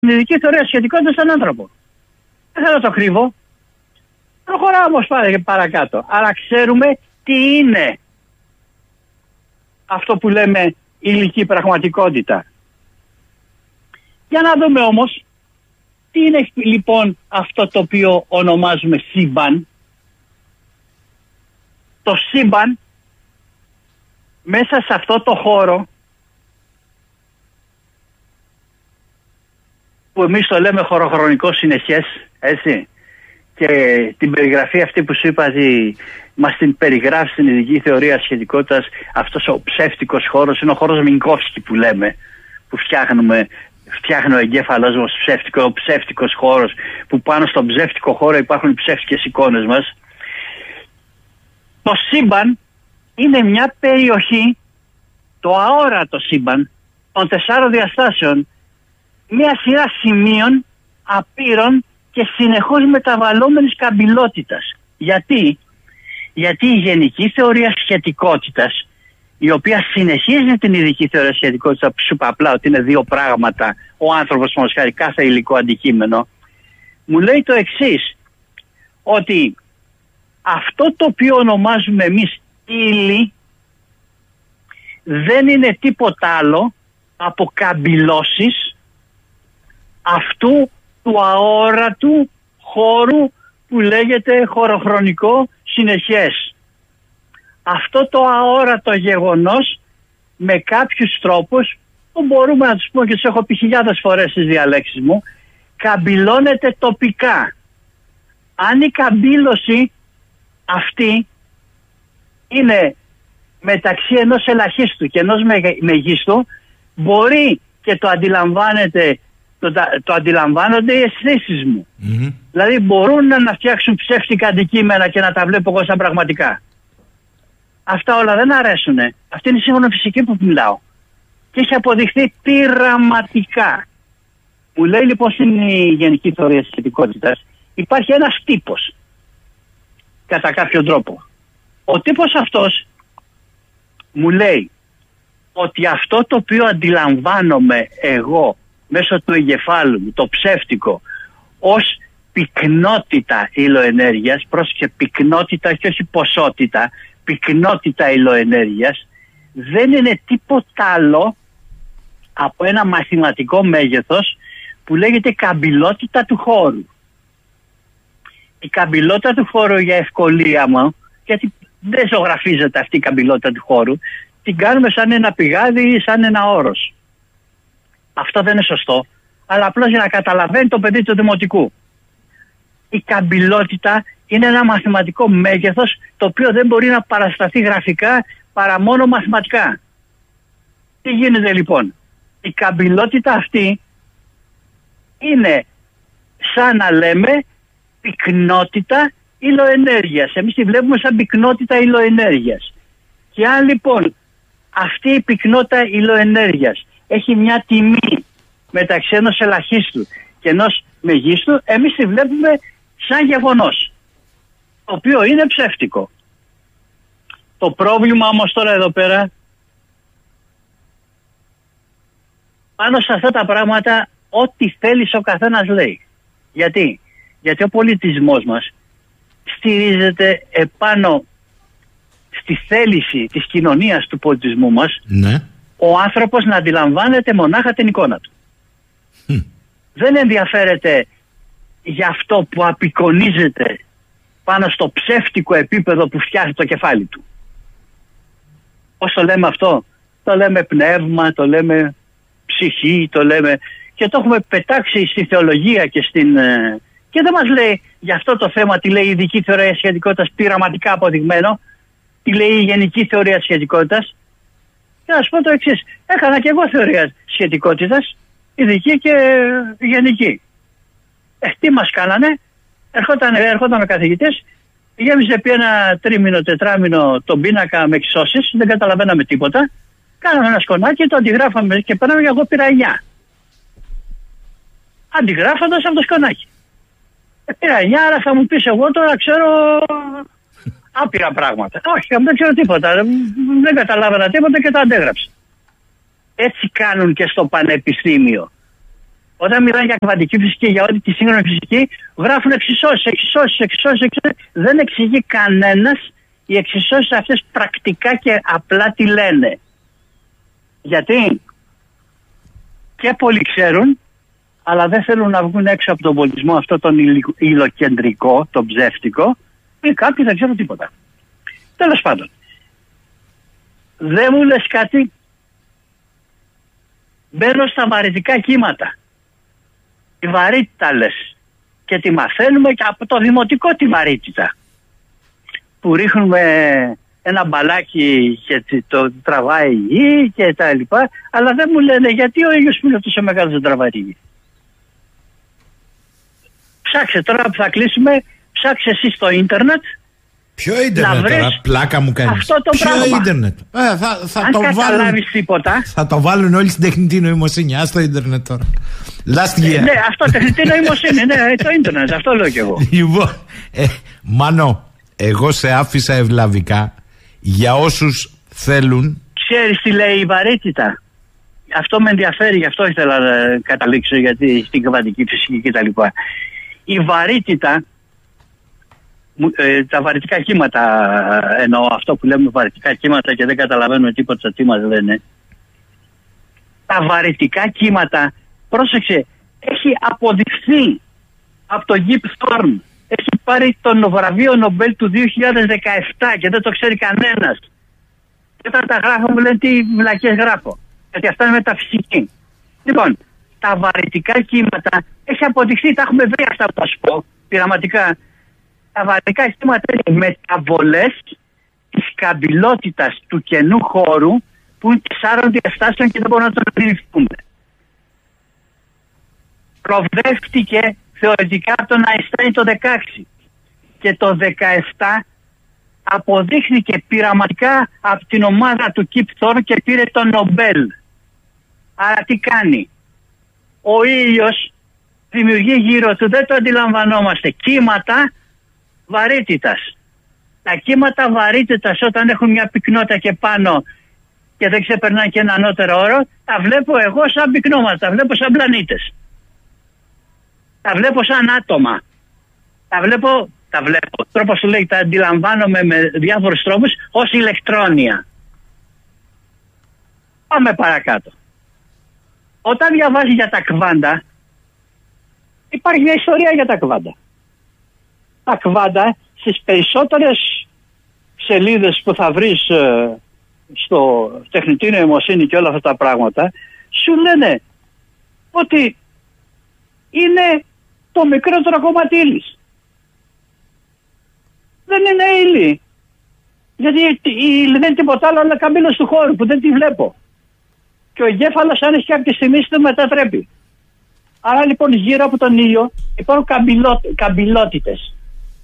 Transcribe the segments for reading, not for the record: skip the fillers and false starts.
την ειδική θεωρία σχετικότητα στον άνθρωπο. Δεν θέλω να το κρύβω. Προχωράω όμως παρακάτω. Αλλά ξέρουμε τι είναι αυτό που λέμε υλική πραγματικότητα. Για να δούμε όμως τι είναι λοιπόν αυτό το οποίο ονομάζουμε σύμπαν. Το σύμπαν μέσα σε αυτό το χώρο που εμείς το λέμε χωροχρονικό συνεχές, έτσι, και την περιγραφή αυτή που σου είπα μας την περιγράφει στην ειδική θεωρία σχετικότητας, αυτός ο ψεύτικος χώρος είναι ο χώρος Μινκόφσκι που λέμε, που φτιάχνει ο εγκέφαλός μας ο ψεύτικος χώρος, που πάνω στον ψεύτικο χώρο υπάρχουν οι ψεύτικες εικόνες μας. Το σύμπαν είναι μια περιοχή, το αόρατο σύμπαν των 4 διαστάσεων, μια σειρά σημείων απείρων και συνεχώς μεταβαλλόμενης καμπυλότητας. Γιατί η γενική θεωρία σχετικότητας, η οποία συνεχίζει την ειδική θεωρία σχετικότητας, που σου είπα απλά ότι είναι 2 πράγματα, ο άνθρωπος μας χάρη κάθε υλικό αντικείμενο, μου λέει το εξής, ότι αυτό το οποίο ονομάζουμε εμείς ύλη δεν είναι τίποτα άλλο από καμπυλώσεις αυτού του αόρατου χώρου που λέγεται χωροχρονικό συνεχές. Αυτό το αόρατο γεγονός με κάποιους τρόπους που μπορούμε να τους πούμε και τους έχω πει χιλιάδες φορές στις διαλέξεις μου, καμπυλώνεται τοπικά. Αν η καμπύλωση αυτή είναι μεταξύ ενός ελαχίστου και ενός μεγίστου, μπορεί και το αντιλαμβάνονται οι αισθήσεις μου. Mm-hmm. Δηλαδή μπορούν να φτιάξουν ψεύτικα αντικείμενα και να τα βλέπω εγώ σαν πραγματικά. Αυτά όλα δεν αρέσουνε. Αυτή είναι η σύγχρονη φυσική που μιλάω. Και έχει αποδειχθεί πειραματικά. Μου λέει λοιπόν στην γενική θεωρία της σχετικότητας υπάρχει ένας τύπος. Κατά κάποιο τρόπο. Ο τύπος αυτός μου λέει ότι αυτό το οποίο αντιλαμβάνομαι εγώ μέσω του εγκεφάλου μου, το ψεύτικο, ως πυκνότητα υλοενέργειας, πρόσεχε, πυκνότητα και όχι ποσότητα, πυκνότητα υλοενέργειας, δεν είναι τίποτα άλλο από ένα μαθηματικό μέγεθος που λέγεται καμπυλότητα του χώρου. Η καμπυλότητα του χώρου, για ευκολία μου, γιατί δεν ζωγραφίζεται αυτή η καμπυλότητα του χώρου, την κάνουμε σαν ένα πηγάδι ή σαν ένα όρος. Αυτό δεν είναι σωστό, αλλά απλώς για να καταλαβαίνει το παιδί του δημοτικού. Η καμπυλότητα είναι ένα μαθηματικό μέγεθος το οποίο δεν μπορεί να παρασταθεί γραφικά παρά μόνο μαθηματικά. Τι γίνεται λοιπόν? Η καμπυλότητα αυτή είναι σαν να λέμε πυκνότητα υλοενέργειας. Εμείς τη βλέπουμε σαν πυκνότητα υλοενέργειας. Και αν λοιπόν αυτή η πυκνότητα υλοενέργειας έχει μια τιμή μεταξύ ενός ελαχίστου και ενός μεγίστου, εμείς τη βλέπουμε σαν γεγονός, το οποίο είναι ψεύτικο. Το πρόβλημα όμως τώρα εδώ πέρα, πάνω σε αυτά τα πράγματα, ό,τι θέλεις ο καθένας λέει. Γιατί ο πολιτισμός μας στηρίζεται επάνω στη θέληση της κοινωνίας του πολιτισμού μας, ναι, ο άνθρωπος να αντιλαμβάνεται μονάχα την εικόνα του. Δεν ενδιαφέρεται για αυτό που απεικονίζεται πάνω στο ψεύτικο επίπεδο που φτιάχνει το κεφάλι του. Πώς το λέμε αυτό? Το λέμε πνεύμα, το λέμε ψυχή, το λέμε... Και το έχουμε πετάξει στη θεολογία και στην... Και δεν μας λέει για αυτό το θέμα τι λέει η ειδική θεωρία σχετικότητας, πειραματικά αποδειγμένο, τι λέει η γενική θεωρία σχετικότητας. Και να σου πω το εξής, έκανα και εγώ θεωρία σχετικότητας, ειδική και γενική. Τι μας κάνανε? Ερχόταν ο καθηγητής, γέμιζε επί ένα 3-4 τον πίνακα με εξώσεις, δεν καταλαβαίναμε τίποτα. Κάναμε ένα σκονάκι, το αντιγράφαμε και πέραμε, εγώ πήρα 9. Αντιγράφοντας από το σκονάκι. Πήρα 9, άρα θα μου πεις εγώ τώρα ξέρω άπειρα πράγματα. Όχι, δεν ξέρω τίποτα. Δεν καταλάβαινα τίποτα και το αντέγραψα. Έτσι κάνουν και στο πανεπιστήμιο. Όταν μιλάνε για κβαντική φυσική, για όλη τη σύγχρονη φυσική, γράφουν εξισώσεις. Δεν εξηγεί κανένας οι εξισώσεις αυτές πρακτικά και απλά τι λένε. Γιατί και πολλοί ξέρουν, αλλά δεν θέλουν να βγουν έξω από τον πολιτισμό αυτό τον υλοκεντρικό, τον ψεύτικο, ή κάποιοι δεν ξέρουν τίποτα. Τέλος πάντων, δεν μου λες κάτι, μπαίνω στα βαρυτικά κύματα. Η βαρύτητα λες, και τη μαθαίνουμε και από το δημοτικό τη βαρύτητα. Που ρίχνουμε ένα μπαλάκι και το τραβάει η γη και τα λοιπά, αλλά δεν μου λένε γιατί ο ήλιος που είναι τόσο μεγάλος δεν τραβάει η γη. Ψάξε τώρα που θα κλείσουμε, ψάξε εσύ στο ίντερνετ. Ποιο ίντερνετ τώρα, πλάκα μου κάνεις? Αυτό το ποιο πράγμα. Ίντερνετ? Αν καταλάβεις τίποτα. Θα το βάλουν όλοι στην τεχνητή νοημοσύνη. Ας το ίντερνετ τώρα. Last year. Ναι, αυτό τεχνητή νοημοσύνη, ναι, το ίντερνετ, αυτό λέω κι εγώ. Λοιπόν, Μάνο, εγώ σε άφησα ευλαβικά για όσους θέλουν. Ξέρεις τι λέει η βαρύτητα? Αυτό με ενδιαφέρει, γι' αυτό ήθελα να καταλήξω, γιατί στην κβαντική φυσική κτλ. Η βαρύτητα, τα βαρυτικά κύματα, εννοώ αυτό που λέμε βαρυτικά κύματα και δεν καταλαβαίνουμε τίποτα τι μας λένε. Τα βαρυτικά κύματα, πρόσεξε, έχει αποδειχθεί από το Gyp Thorne. Έχει πάρει το βραβείο Νομπέλ του 2017 και δεν το ξέρει κανένας. Και όταν τα γράφω μου λένε τι βλακές γράφω. Γιατί αυτά είναι μεταφυσική. Λοιπόν, τα βαρυτικά κύματα έχει αποδειχθεί, τα έχουμε βρει αυτά που θα σου πω, πειραματικά. Τα βαρυτικά κύματα είναι μεταβολές της καμπυλότητας του κενού χώρου που είναι 4 διαστάσεων και δεν μπορούν να τον αντιληφθούν. Προβδεύτηκε θεωρητικά από τον Αϊνστάιν το 16 και το 17 αποδείχθηκε πειραματικά από την ομάδα του Gyp Thorne και πήρε το Νομπέλ. Άρα τι κάνει? Ο ήλιος δημιουργεί γύρω του, δεν το αντιλαμβανόμαστε, κύματα βαρύτητας. Τα κύματα βαρύτητας όταν έχουν μια πυκνότητα και πάνω και δεν ξεπερνάνε και ένα ανώτερο όρο, τα βλέπω εγώ σαν πυκνώματα, τα βλέπω σαν πλανήτες. Τα βλέπω σαν άτομα. Τα βλέπω, τρόπος σου λέει, τα αντιλαμβάνομαι με διάφορους τρόπους ως ηλεκτρόνια. Πάμε παρακάτω. Όταν διαβάζει για τα κβάντα, υπάρχει μια ιστορία για τα κβάντα. Τα κβάντα στις περισσότερες σελίδες που θα βρεις στο τεχνητή νοημοσύνη και όλα αυτά τα πράγματα, σου λένε ότι είναι το μικρότερο κομμάτι ύλης. Δεν είναι ύλη. Γιατί η ύλη δεν είναι τίποτα άλλο αλλά καμπύλωση του χώρου που δεν τη βλέπω. Και ο εγκέφαλος αν έχει κάποια στιγμή το μετατρέπει. Άρα λοιπόν γύρω από τον ήλιο υπάρχουν καμπυλότητες.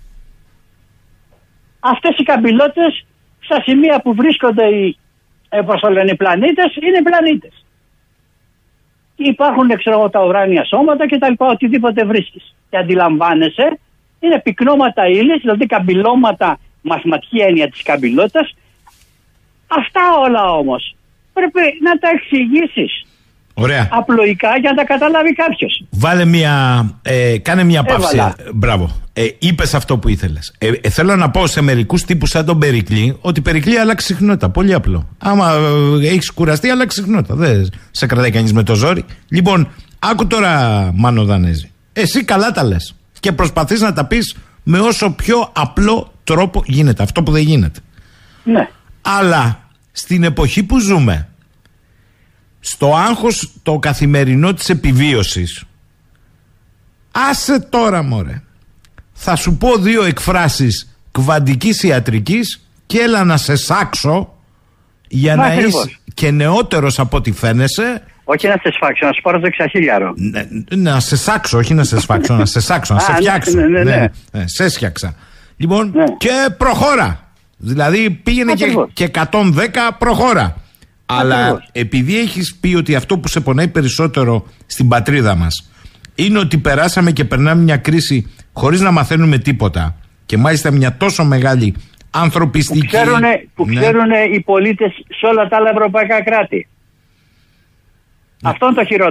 Αυτές οι καμπυλότητες στα σημεία που βρίσκονται οι πλανήτες είναι πλανήτες. Υπάρχουν τα ουράνια σώματα και τα λοιπά, οτιδήποτε βρίσκεις. Και αντιλαμβάνεσαι, είναι πυκνώματα ύλης, δηλαδή καμπυλώματα, μαθηματική έννοια της καμπυλότητας. Αυτά όλα όμως πρέπει να τα εξηγήσεις. Ωραία. Απλοϊκά για να τα καταλάβει κάποιος. Βάλε κάνε μια παύση. Μπράβο. Είπες αυτό που ήθελες. Θέλω να πω σε μερικούς τύπους σαν τον Περικλή ότι Περικλή αλλάξει συχνότητα. Πολύ απλό. Άμα έχεις κουραστεί, αλλάξει συχνότητα. Δεν σε κρατάει κανείς με το ζόρι. Λοιπόν, άκου τώρα, Μάνο Δανέζη. Εσύ καλά τα λες. Και προσπαθείς να τα πεις με όσο πιο απλό τρόπο γίνεται. Αυτό που δεν γίνεται. Ναι. Αλλά στην εποχή που ζούμε, στο άγχος το καθημερινό της επιβίωσης, άσε τώρα μωρέ, θα σου πω 2 εκφράσεις κβαντικής ιατρικής και έλα να σε σάξω για να είσαι και νεότερος από ό,τι φαίνεσαι. Όχι να σε σφάξω, να σου πάρω το 6.000. Να σε σάξω, όχι να σε σφάξω, να σε σάξω, να σε φτιάξω. Ναι. Σε έσφιαξα. Λοιπόν, και προχώρα. Δηλαδή πήγαινε και 110, προχώρα. Αλλά επειδή έχεις πει ότι αυτό που σε πονάει περισσότερο στην πατρίδα μας είναι ότι περάσαμε και περνάμε μια κρίση χωρίς να μαθαίνουμε τίποτα, και μάλιστα μια τόσο μεγάλη ανθρωπιστική... Που ξέρουν οι πολίτες σε όλα τα άλλα ευρωπαϊκά κράτη. Αυτό είναι το χειρότερο.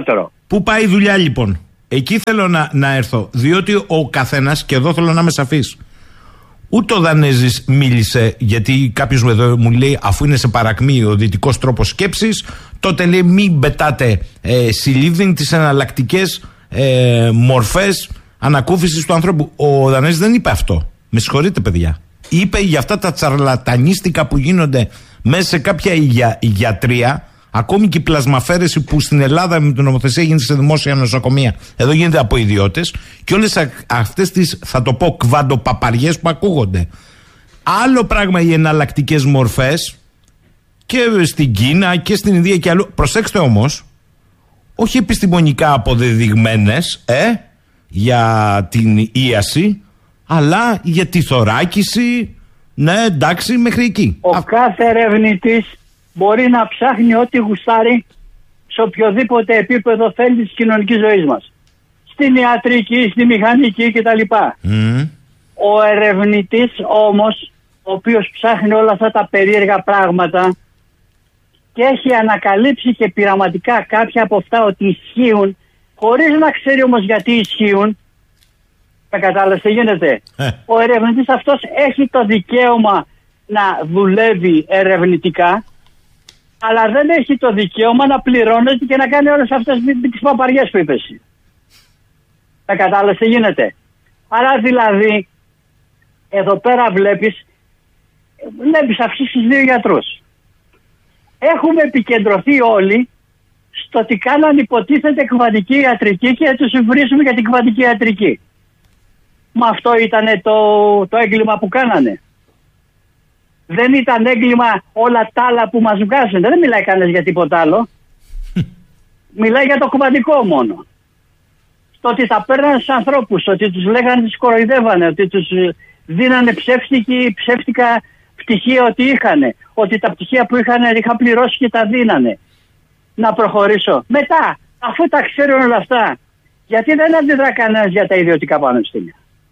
Πού πάει η δουλειά λοιπόν? Εκεί θέλω να έρθω, διότι ο καθένας, και εδώ θέλω να είμαι σαφής, ούτε ο Δανέζης μίλησε, γιατί κάποιος εδώ μου λέει, αφού είναι σε παρακμή ο δυτικός τρόπος σκέψης, τότε λέει μην πετάτε συλλήβδιν τις εναλλακτικές μορφές ανακούφισης του ανθρώπου. Ο Δανέζης δεν είπε αυτό. Με συγχωρείτε παιδιά. Είπε για αυτά τα τσαρλατανίστικα που γίνονται μέσα σε κάποια υγιατρία, ακόμη και η πλασμαφέρεση που στην Ελλάδα με την νομοθεσία γίνεται σε δημόσια νοσοκομεία, εδώ γίνεται από ιδιώτες, και όλες αυτές τις, θα το πω, κβαντοπαπαριές που ακούγονται. Άλλο πράγμα οι εναλλακτικές μορφές και στην Κίνα και στην Ινδία και αλλού. Προσέξτε όμως, όχι επιστημονικά αποδεδειγμένες για την ίαση, αλλά για τη θωράκιση. Ναι, εντάξει, μέχρι εκεί. Ο κάθε ερευνητής μπορεί να ψάχνει ό,τι γουστάρει σε οποιοδήποτε επίπεδο θέλει της κοινωνικής ζωής μας. Στην ιατρική, στη μηχανική κτλ. Ο ερευνητής όμως, ο οποίος ψάχνει όλα αυτά τα περίεργα πράγματα και έχει ανακαλύψει και πειραματικά κάποια από αυτά ότι ισχύουν, χωρίς να ξέρει όμως γιατί ισχύουν, με κατάλαβες τι γίνεται. Ο ερευνητής αυτός έχει το δικαίωμα να δουλεύει ερευνητικά, αλλά δεν έχει το δικαίωμα να πληρώνεται και να κάνει όλες αυτές τις παπαριές που είπες. Με κατάλαβες τι γίνεται. Άρα δηλαδή, εδώ πέρα βλέπεις αυτούς τους δύο γιατρούς. Έχουμε επικεντρωθεί όλοι στο ότι κάναν υποτίθεται κβαντική ιατρική και τους βρίσουμε για την κβαντική ιατρική. Μα αυτό ήταν το έγκλημα που κάνανε. Δεν ήταν έγκλημα όλα τα άλλα που μας βγάζουν. Δεν μιλάει κανένας για τίποτα άλλο. Μιλάει για το κβαντικό μόνο. Στο ότι τα παίρνανε στους ανθρώπους, ότι τους λέγανε, τους κοροϊδεύανε, ότι τους δίνανε ψεύτικα πτυχία ότι είχαν. Ότι τα πτυχία που είχαν πληρώσει και τα δίνανε. Να προχωρήσω. Μετά, αφού τα ξέρουν όλα αυτά, γιατί δεν αντιδρά κανένας για τα ιδιωτικά πανεπιστήμια?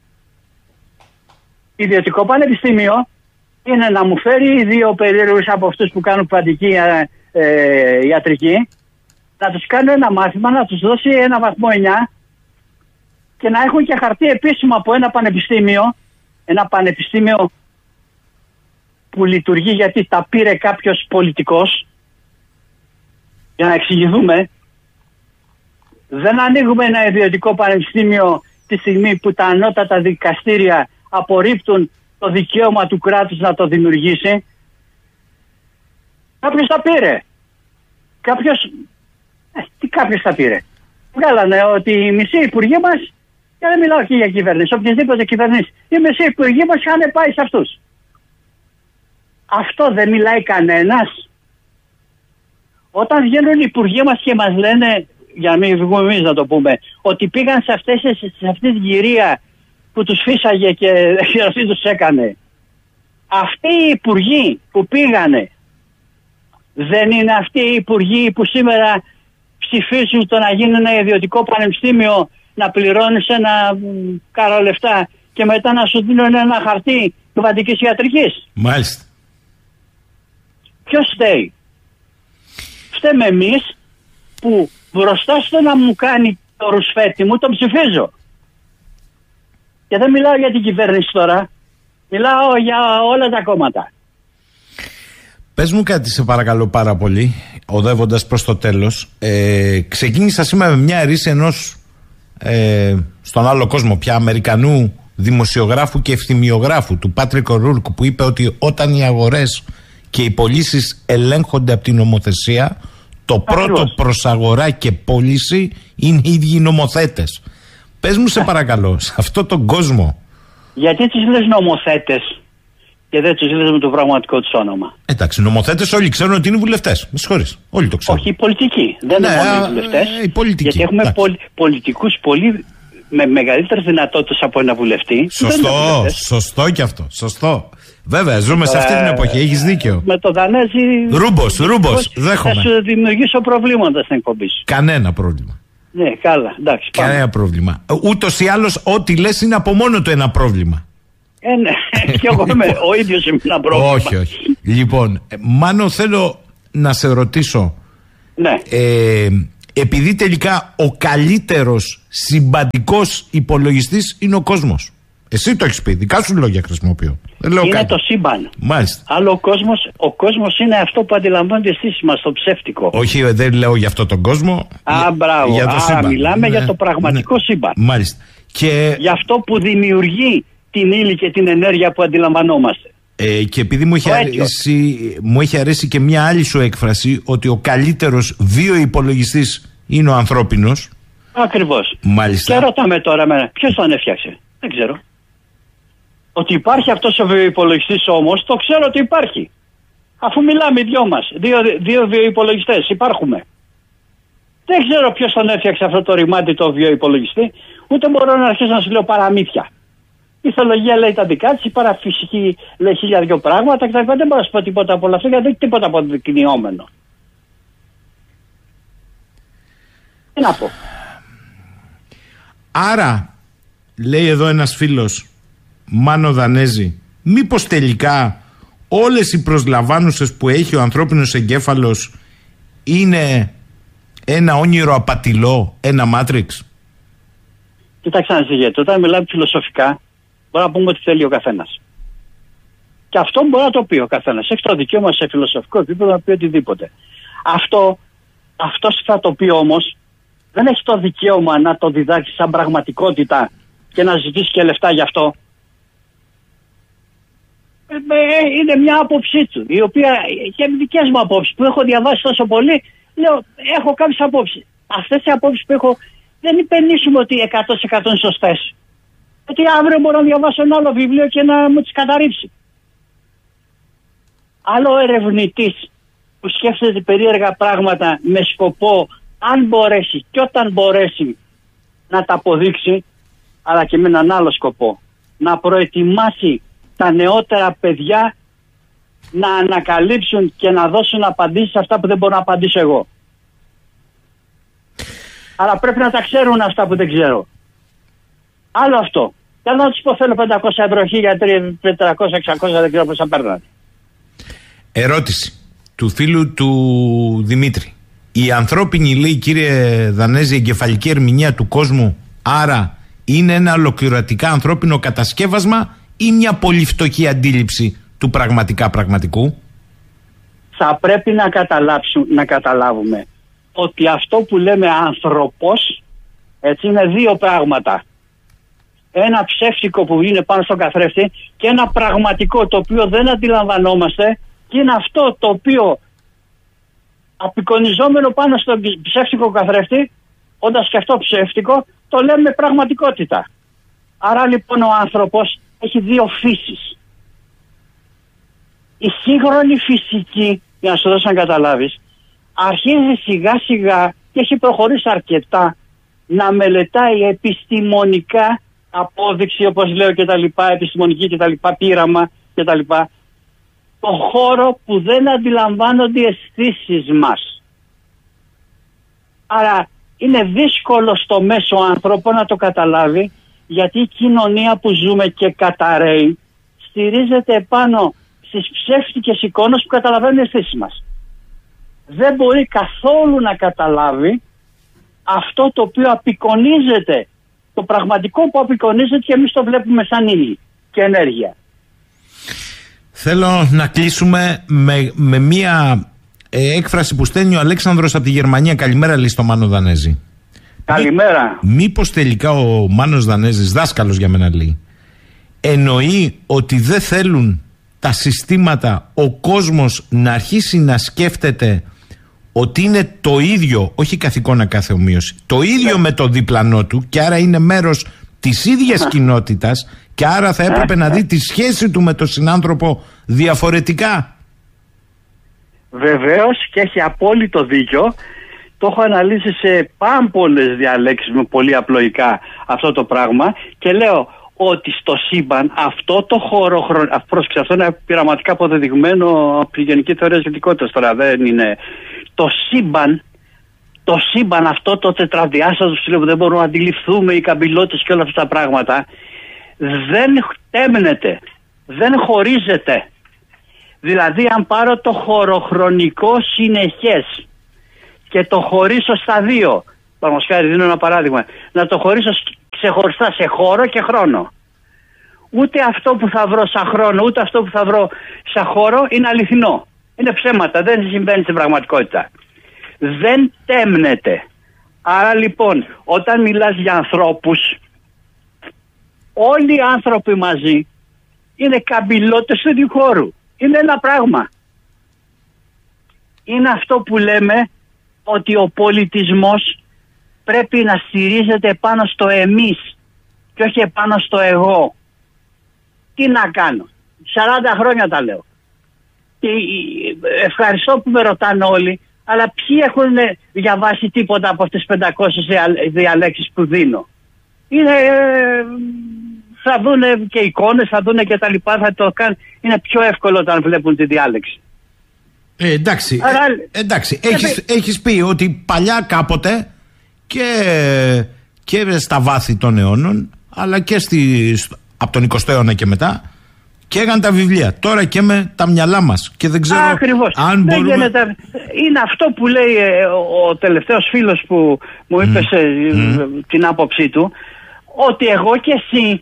Ιδιωτικό πανεπιστήμιο είναι να μου φέρει δύο περίεργους από αυτούς που κάνουν κβαντική ιατρική, να τους κάνει ένα μάθημα, να τους δώσει ένα βαθμό 9 και να έχουν και χαρτί επίσημο από ένα πανεπιστήμιο που λειτουργεί γιατί τα πήρε κάποιος πολιτικός. Για να εξηγηθούμε, δεν ανοίγουμε ένα ιδιωτικό πανεπιστήμιο τη στιγμή που τα ανώτατα δικαστήρια απορρίπτουν το δικαίωμα του κράτους να το δημιουργήσει. Κάποιος τα πήρε. Κάποιος τα πήρε. Βγάλανε ότι οι μισοί υπουργοί μας, και δεν μιλάω και για κυβέρνηση, οποιασδήποτε κυβέρνηση, οι μισοί υπουργοί μας είχαν πάει σε αυτούς. Αυτό δεν μιλάει κανένας. Όταν βγαίνουν οι υπουργοί μας και μας λένε, για να μην βγούμε εμείς να το πούμε, ότι πήγαν σε αυτή τη γυρία που τους φύσαγε και τι τους έκανε. Αυτοί οι υπουργοί που πήγανε, δεν είναι αυτοί οι υπουργοί που σήμερα ψηφίζουν το να γίνει ένα ιδιωτικό πανεπιστήμιο, να πληρώνεις ένα κάρο λεφτά και μετά να σου δίνουν ένα χαρτί κβαντικής ιατρικής? Μάλιστα. Ποιος φταίει? Φταίμε εμείς που μπροστά στο να μου κάνει το ρουσφέτη μου τον ψηφίζω. Και δεν μιλάω για την κυβέρνηση τώρα, μιλάω για όλα τα κόμματα. Πες μου κάτι σε παρακαλώ πάρα πολύ, οδεύοντας προς το τέλος. Ξεκίνησα σήμερα με μια ρίση ενός στον άλλο κόσμο πια Αμερικανού δημοσιογράφου και ευθυμιογράφου, του Πάτρικ O'Rourke, που είπε ότι όταν οι αγορές και οι πωλήσεις ελέγχονται από την νομοθεσία, το πρώτο προς αγορά και πώληση είναι οι ίδιοι νομοθέτες. Πες μου σε παρακαλώ, σε αυτόν τον κόσμο, γιατί τους λες νομοθέτες και δεν τους λες με το πραγματικό τους όνομα? Εντάξει, νομοθέτες όλοι ξέρουν ότι είναι βουλευτές. Με συγχωρείς, όλοι το ξέρουν. Όχι οι πολιτικοί, δεν είναι μόνο οι βουλευτές. Γιατί έχουμε πολιτικούς πολύ με μεγαλύτερες δυνατότητες από ένα βουλευτή. Σωστό και αυτό. Σωστό. Βέβαια, ζούμε σε αυτή την εποχή, έχεις δίκιο. Με το Δανέζι. Ρούμπος, δέχομαι. Θα σου δημιουργήσω προβλήματα στην εκπομπή σου. Κανένα πρόβλημα. Ναι, καλά, εντάξει. Κανένα πρόβλημα. Ούτως ή άλλως, ό,τι λες είναι από μόνο το ένα πρόβλημα. Ναι, και εγώ είμαι ο ίδιος ένα πρόβλημα. Όχι. Λοιπόν, Μάνο, θέλω να σε ρωτήσω. Ναι. επειδή τελικά ο καλύτερος συμπαντικός υπολογιστής είναι ο κόσμος. Εσύ το έχεις πει, δικά σου λόγια χρησιμοποιώ. Είναι κάτι. Το σύμπαν. Μάλιστα. Άλλο ο κόσμος είναι αυτό που αντιλαμβάνονται εσείς μας, το ψεύτικο. Όχι, δεν λέω για αυτό τον κόσμο. Μπράβο. Για το σύμπαν. Μιλάμε για το πραγματικό σύμπαν. Μάλιστα. Και... για αυτό που δημιουργεί την ύλη και την ενέργεια που αντιλαμβανόμαστε. Και επειδή μου έχει αρέσει και μια άλλη σου έκφραση, ότι ο καλύτερος βιοϋπολογιστής είναι ο ανθρώπινος. Ακριβώς. Μάλιστα. Και ρωτάμε τώρα, ποιος τον έφτιαξε? Δεν ξέρω. Ότι υπάρχει αυτός ο βιοϋπολογιστής όμως, το ξέρω ότι υπάρχει. Αφού μιλάμε οι δυο μας, δύο βιοϋπολογιστές, υπάρχουμε. Δεν ξέρω ποιος τον έφτιαξε αυτό το ρημάτι το βιοϋπολογιστή, ούτε μπορώ να αρχίσω να σου λέω παραμύθια. Η ηθολογία λέει τα δικά της, η παραφυσική λέει 1002 πράγματα κτλ. Δεν μπορώ να σου πω τίποτα από όλα αυτά, γιατί δεν έχει τίποτα αποδεικνυόμενο. Τι να πω. Άρα, λέει εδώ ένας φίλος, Μάνο Δανέζη, μήπως τελικά όλες οι προσλαμβάνουσες που έχει ο ανθρώπινος εγκέφαλος είναι ένα όνειρο απατηλό, ένα μάτριξ? Κοιτάξτε να ζυγέτε, όταν μιλάμε φιλοσοφικά, μπορούμε να πούμε ότι θέλει ο καθένας. Και αυτό μπορεί να το πει ο καθένας. Έχει το δικαίωμα σε φιλοσοφικό επίπεδο να πει οτιδήποτε. Αυτός θα το πει όμως, δεν έχει το δικαίωμα να το διδάξει σαν πραγματικότητα και να ζητήσει και λεφτά γι' αυτό. Είναι μια άποψή του, η οποία και δικές μου απόψεις που έχω διαβάσει τόσο πολύ, λέω, έχω κάποιες απόψεις. Αυτές οι απόψεις που έχω δεν υπενήσουμε ότι 100% είναι σωστές. Γιατί αύριο μπορώ να διαβάσω ένα άλλο βιβλίο και να μου τις καταρρίψει. Άλλο ερευνητής που σκέφτεται περίεργα πράγματα με σκοπό, αν μπορέσει και όταν μπορέσει, να τα αποδείξει, αλλά και με έναν άλλο σκοπό, να προετοιμάσει τα νεότερα παιδιά να ανακαλύψουν και να δώσουν απαντήσεις σε αυτά που δεν μπορώ να απαντήσω εγώ. Αλλά πρέπει να τα ξέρουν αυτά που δεν ξέρω. Άλλο αυτό. Δεν θα τους πω θέλω 500 ευρώ για 400-600, δεν ξέρω πώς θα παίρνανε. Ερώτηση του φίλου του Δημήτρη. Η ανθρώπινη, λέει, κύριε Δανέζη, εγκεφαλική ερμηνεία του κόσμου, άρα είναι ένα ολοκληρωτικά ανθρώπινο κατασκεύασμα ή μια πολύ φτωχή αντίληψη του πραγματικού? Θα πρέπει να καταλάβουμε ότι αυτό που λέμε άνθρωπος, έτσι, είναι δύο πράγματα. Ένα ψεύτικο που είναι πάνω στον καθρέφτη και ένα πραγματικό το οποίο δεν αντιλαμβανόμαστε, και είναι αυτό το οποίο απεικονιζόμενο πάνω στον ψεύτικο καθρέφτη, όντας και αυτό ψεύτικο, το λέμε πραγματικότητα. Άρα λοιπόν ο άνθρωπος έχει δύο φύσεις. Η σύγχρονη φυσική, για να σου δώσω να καταλάβεις, αρχίζει σιγά σιγά και έχει προχωρήσει αρκετά να μελετάει επιστημονικά απόδειξη, όπως λέω, και τα λοιπά, επιστημονική και τα λοιπά, πείραμα και τα λοιπά, το χώρο που δεν αντιλαμβάνονται οι αισθήσεις μας. Άρα είναι δύσκολο στο μέσο άνθρωπο να το καταλάβει, γιατί η κοινωνία που ζούμε και καταραίει στηρίζεται πάνω στις ψεύτικες εικόνες που καταλαβαίνουν οι αισθήσεις μας. Δεν μπορεί καθόλου να καταλάβει αυτό το οποίο απεικονίζεται, το πραγματικό που απεικονίζεται και εμείς το βλέπουμε σαν ύλη και ενέργεια. Θέλω να κλείσουμε με μία έκφραση που στέλνει ο Αλέξανδρος από τη Γερμανία. Καλημέρα, λέει, στο Μάνο Δανέζη. Καλημέρα. Μήπως τελικά ο Μάνος Δανέζης, δάσκαλος για μένα, λέει, εννοεί ότι δεν θέλουν τα συστήματα, ο κόσμος να αρχίσει να σκέφτεται ότι είναι το ίδιο, όχι καθηκόνα κάθε ομοίωση, το ίδιο με το διπλανό του, και άρα είναι μέρος της ίδιας κοινότητας, και άρα θα έπρεπε να δει τη σχέση του με τον συνάνθρωπο διαφορετικά. Βεβαίως, και έχει απόλυτο δίκιο. Το έχω αναλύσει σε πάμπολες διαλέξεις με πολύ απλοϊκά αυτό το πράγμα, και λέω ότι στο σύμπαν αυτό το χώρο, πρόσεξε, αυτό είναι πειραματικά αποδεδειγμένο από τη Γενική Θεωρία Σχετικότητας, τώρα δεν είναι. Το σύμπαν αυτό το τετραδιάστατο που δεν μπορούμε να αντιληφθούμε, οι καμπυλότητες και όλα αυτά τα πράγματα, δεν τέμνεται, δεν χωρίζεται. Δηλαδή αν πάρω το χωροχρονικό συνεχές και το χωρίσω στα δύο, παραδείγματος δίνω ένα παράδειγμα, να το χωρίσω ξεχωριστά σε χώρο και χρόνο, ούτε αυτό που θα βρω σαν χρόνο ούτε αυτό που θα βρω σαν χώρο είναι αληθινό. Είναι ψέματα, δεν συμβαίνει στην πραγματικότητα. Δεν τέμνεται. Άρα λοιπόν, όταν μιλάς για ανθρώπους, όλοι οι άνθρωποι μαζί είναι καμπυλώτες του ίδιου χώρου. Είναι ένα πράγμα. Είναι αυτό που λέμε ότι ο πολιτισμός πρέπει να στηρίζεται πάνω στο εμείς και όχι πάνω στο εγώ. Τι να κάνω. 40 χρόνια τα λέω. Και ευχαριστώ που με ρωτάνε όλοι, αλλά ποιοι έχουν διαβάσει τίποτα από αυτές τις 500 διαλέξεις που δίνω. Θα δούνε και εικόνες, θα δούνε και τα λοιπά, θα το κάνουν. Είναι πιο εύκολο όταν βλέπουν τη διάλεξη. Εντάξει, έχεις πει ότι παλιά κάποτε και στα βάθη των αιώνων, αλλά και από τον 20ο αιώνα και μετά, και έγαν τα βιβλία. Τώρα και με τα μυαλά μας. Και δεν ξέρω αν μπορούμε... Είναι αυτό που λέει ο τελευταίος φίλος που μου είπε την άποψή του, ότι εγώ και εσύ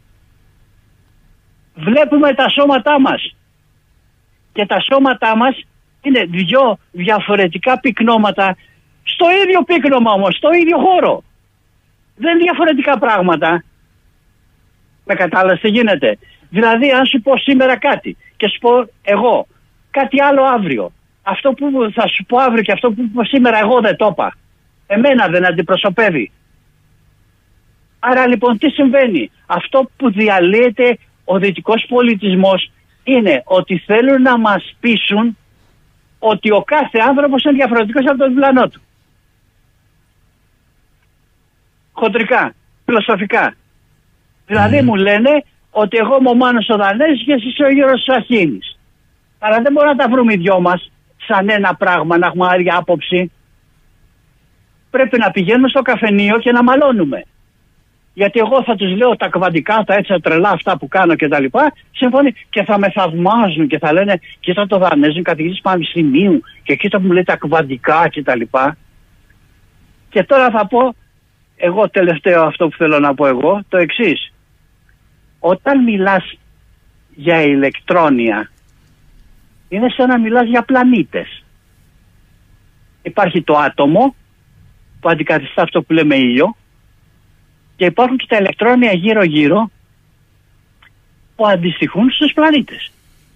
βλέπουμε τα σώματά μας. Και τα σώματά μας είναι δυο διαφορετικά πυκνώματα, στο ίδιο πύκνωμα όμως, στο ίδιο χώρο. Δεν είναι διαφορετικά πράγματα. Με κατάλαβες τι γίνεται. Δηλαδή αν σου πω σήμερα κάτι και σου πω εγώ κάτι άλλο αύριο, αυτό που θα σου πω αύριο και αυτό που πω σήμερα εγώ δεν το είπα. Εμένα δεν αντιπροσωπεύει. Άρα λοιπόν τι συμβαίνει? Αυτό που διαλύεται ο δυτικός πολιτισμός είναι ότι θέλουν να μας πείσουν ότι ο κάθε άνθρωπος είναι διαφορετικός από τον διπλανό του. Χοντρικά, φιλοσοφικά. Δηλαδή μου λένε ότι εγώ είμαι ο Μάνος ο Δανέζης και εσύ είσαι ο Γιώργος ο Αχίνης. Αλλά δεν μπορούμε να τα βρούμε οι δυο μας σαν ένα πράγμα, να έχουμε άλλη άποψη. Πρέπει να πηγαίνουμε στο καφενείο και να μαλώνουμε. Γιατί εγώ θα τους λέω τα κβαντικά, τα έτσι τρελά αυτά που κάνω και τα λοιπά, συμφωνεί, και θα με θαυμάζουν και θα λένε κοίτα το Δανέζι, καθηγητής πανεπιστημίου και κοίτα που μου λέει τα κβαντικά και τα λοιπά. Και τώρα θα πω εγώ τελευταίο αυτό που θέλω να πω εγώ, το εξής. Όταν μιλάς για ηλεκτρόνια, είναι σαν να μιλάς για πλανήτες. Υπάρχει το άτομο που αντικαθιστά αυτό που λέμε ήλιο και υπάρχουν και τα ηλεκτρόνια γύρω-γύρω που αντιστοιχούν στους πλανήτες.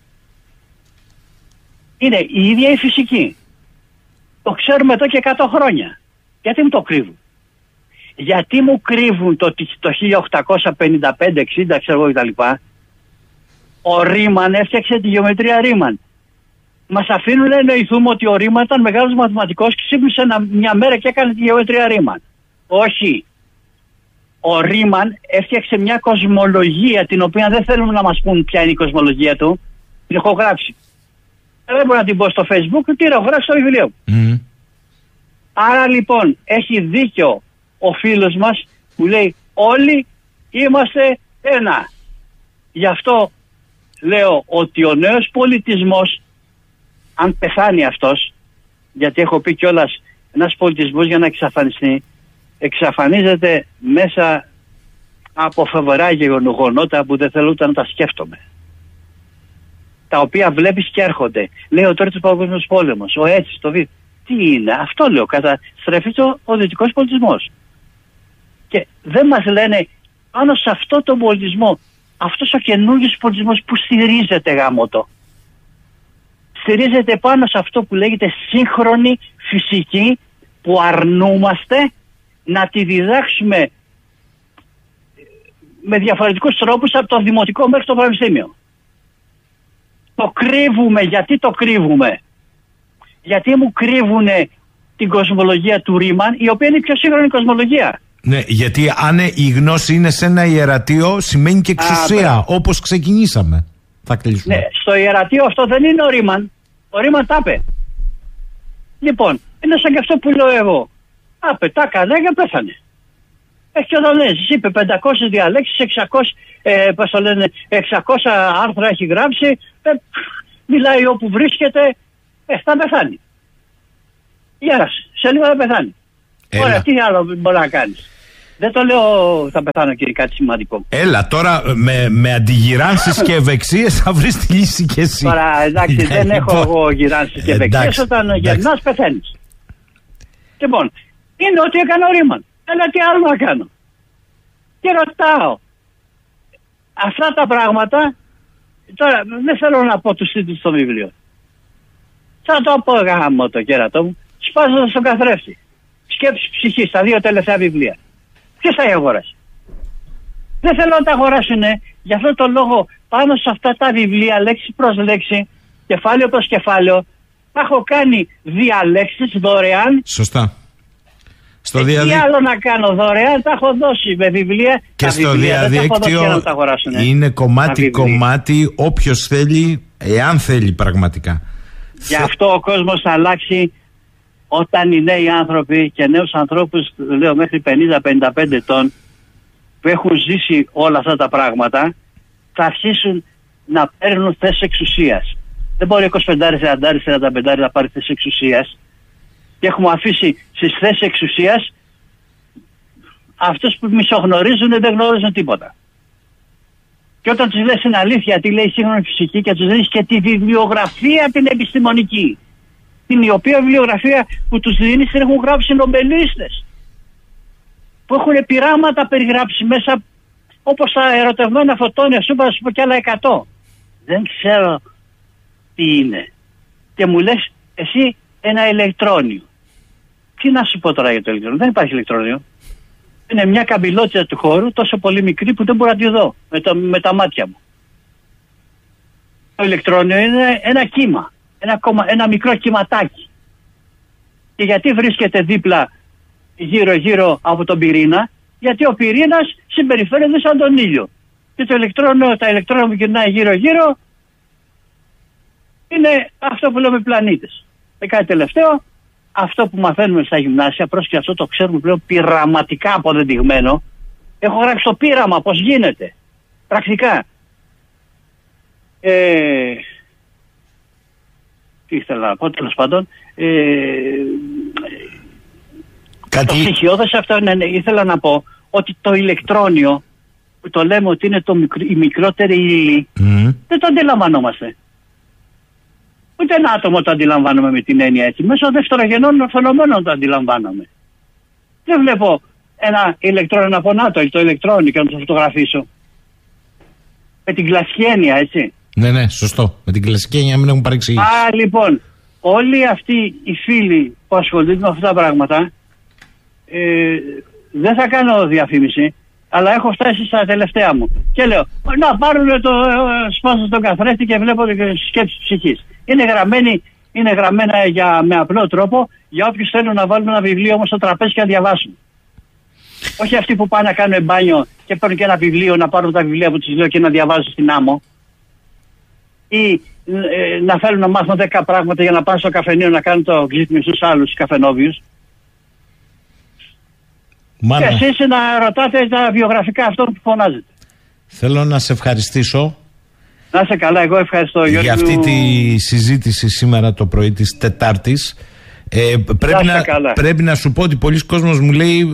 Είναι η ίδια η φυσική. Το ξέρουμε εδώ και 100 χρόνια. Γιατί μου το κρύβουν? Γιατί μου κρύβουν το 1855-60 ξέρω εγώ κτλ. Ο Ρίμαν έφτιαξε τη γεωμετρία Ρίμαν. Μας αφήνουν να εννοηθούμε ότι ο Ρίμαν ήταν μεγάλος μαθηματικός και ξύπνησε μια μέρα και έκανε τη γεωμετρία Ρίμαν. Όχι. Ο Ρίμαν έφτιαξε μια κοσμολογία την οποία δεν θέλουμε να μας πούν ποια είναι η κοσμολογία του. Την έχω γράψει. Δεν μπορώ να την πω στο Facebook, την έχω γράψει στο βιβλίο μου. Άρα λοιπόν έχει δίκιο ο φίλος μας που λέει όλοι είμαστε ένα. Γι' αυτό λέω ότι ο νέος πολιτισμός, αν πεθάνει αυτός, γιατί έχω πει κιόλας ένας πολιτισμός για να εξαφανιστεί, εξαφανίζεται μέσα από φοβερά γεγονότα που δεν θέλω ούτε να τα σκέφτομαι. Τα οποία βλέπεις και έρχονται. Λέει ο Τρίτος Παγκόσμιος Πόλεμος, ο έτσι, το βίντεο. Τι είναι, αυτό λέω, καταστρέφει ο δυτικός πολιτισμός. Και δεν μας λένε πάνω σε αυτό τον πολιτισμό, αυτός ο καινούργιος πολιτισμός που στηρίζεται γάμοτο. Στηρίζεται πάνω σε αυτό που λέγεται σύγχρονη φυσική που αρνούμαστε να τη διδάξουμε με διαφορετικούς τρόπους από το δημοτικό μέχρι το πανεπιστήμιο. Το κρύβουμε. Γιατί το κρύβουμε? Γιατί μου κρύβουνε την κοσμολογία του Ρίμαν, η οποία είναι η πιο σύγχρονη κοσμολογία. Ναι, γιατί αν η γνώση είναι σε ένα ιερατείο, σημαίνει και εξουσία, όπως ξεκινήσαμε. Θα κλείσουμε. Ναι, στο ιερατείο αυτό δεν είναι ο Ρίμαν. Ο Ρίμαν τα είπε. Λοιπόν, είναι σαν και αυτό που λέω εγώ. Άπε, τα έκανε και πέθανε. Έχει και ο Δανέζης, είπε 500 διαλέξεις, 600 άρθρα έχει γράψει, μιλάει όπου βρίσκεται, θα πεθάνει. Γέρασε, Σε λίγο θα πεθάνει. Ωραία, τι άλλο μπορεί να κάνεις? Δεν το λέω θα πεθάνω και κάτι σημαντικό. Έλα, τώρα με αντιγυράνσεις και ευεξίες θα βρεις τη λύση κι εσύ. Τώρα, εντάξει, δεν έχω εγώ γυράνσεις και ευεξίες. Όταν γερνάς πεθαίνεις. Λοιπόν, είναι ό,τι έκανε ο Ρήμαν. Αλλά τι άλλο να κάνω? Και ρωτάω. Αυτά τα πράγματα, τώρα δεν θέλω να πω τους τίτλους στο βιβλίο. Θα το πω γάμο το κέρατό μου. Σπάζοντας στον καθρέφτη. Σκέψη ψυχής, τα 2 τελευταία βιβλία. Ποιος θα αγοράσει? Δεν θέλω να τα αγοράσουν. Γι' αυτό το λόγο πάνω σε αυτά τα βιβλία, λέξη προς λέξη, κεφάλαιο προς κεφάλαιο, έχω κάνει διαλέξεις δωρεάν. Σωστά. Στο τι άλλο να κάνω δωρεάν, τα έχω δώσει με βιβλία. Και στο διαδίκτυο είναι κομμάτι όποιος θέλει, εάν θέλει πραγματικά. Γι' αυτό ο κόσμος θα αλλάξει όταν οι νέοι άνθρωποι και νέους ανθρώπους, λέω μέχρι 50-55 ετών, που έχουν ζήσει όλα αυτά τα πράγματα, θα αρχίσουν να παίρνουν θέσεις εξουσίας. Δεν μπορεί 25, 40, 45 να πάρει θέσεις εξουσίας. Και έχουμε αφήσει στις θέσεις εξουσίας αυτούς που μισογνωρίζουν δεν γνωρίζουν τίποτα. Και όταν τους λες την αλήθεια, τι λέει η σύγχρονη φυσική, και τους δίνεις και τη βιβλιογραφία την επιστημονική, την οποία βιβλιογραφία που τους δίνεις την έχουν γράψει νομπελίστες, που έχουν πειράματα περιγράψει μέσα, όπως τα ερωτευμένα φωτόνια, σου πω κι άλλα 100. Δεν ξέρω τι είναι. Και μου λες εσύ ένα ηλεκτρόνιο. Τι να σου πω τώρα για το ηλεκτρόνιο? Δεν υπάρχει ηλεκτρόνιο. Είναι μια καμπυλότητα του χώρου τόσο πολύ μικρή που δεν μπορώ να τη δω με τα μάτια μου. Το ηλεκτρόνιο είναι ένα κύμα. Ένα μικρό κυματάκι. Και γιατί βρίσκεται δίπλα γύρω από τον πυρήνα? Γιατί ο πυρήνας συμπεριφέρεται σαν τον ήλιο. Και τα ηλεκτρόνα που γυρνάει γύρω είναι αυτό που λέμε πλανήτες. Και κάτι τελευταίο, αυτό που μαθαίνουμε στα γυμνάσια, πρόσεχε, αυτό το ξέρουμε πλέον πειραματικά αποδεδειγμένο. Έχω γράψει το πείραμα πώς γίνεται. Πρακτικά. Τι ήθελα να πω, τέλος πάντων. Το στοιχειώδες αυτό ήθελα να πω ότι το ηλεκτρόνιο που το λέμε ότι είναι η μικρότερη ύλη, δεν το αντιλαμβανόμαστε. Ούτε ένα άτομο το αντιλαμβάνομαι με την έννοια έτσι. Μέσω δευτερογενών φαινομένων το αντιλαμβάνομαι. Δεν βλέπω ένα ηλεκτρόνιο να πω να το ηλεκτρόνιο και να το φωτογραφίσω. Με την κλασική έννοια, έτσι. Ναι, σωστό. Με την κλασική έννοια μην έχουν παρεξηγήσει. Λοιπόν, όλοι αυτοί οι φίλοι που ασχολούνται με αυτά τα πράγματα, δεν θα κάνω διαφήμιση, αλλά έχω φτάσει στα τελευταία μου. Και λέω, να πάρουν το σπάσο στον καθρέφτη και βλέπω σκέψη ψυχής. Είναι γραμμένα με απλό τρόπο για όποιους θέλουν να βάλουν ένα βιβλίο όμως στο τραπέζι και να διαβάσουν. Όχι αυτοί που πάνε να κάνουν μπάνιο και παίρνουν και ένα βιβλίο, να πάρουν τα βιβλία που τους λέω και να διαβάζουν στην άμμο. Ή να θέλουν να μάθουν 10 πράγματα για να πάνε στο καφενείο να κάνουν το ξύπνιο στους άλλους καφενόβιους. Και εσείς να ρωτάτε τα βιογραφικά αυτών που φωνάζετε. Θέλω να σε ευχαριστήσω. Να είσαι καλά, εγώ ευχαριστώ Γιώργη. Για αυτή τη συζήτηση σήμερα το πρωί της Τετάρτης. Πρέπει να σου πω ότι πολλοί κόσμος μου λέει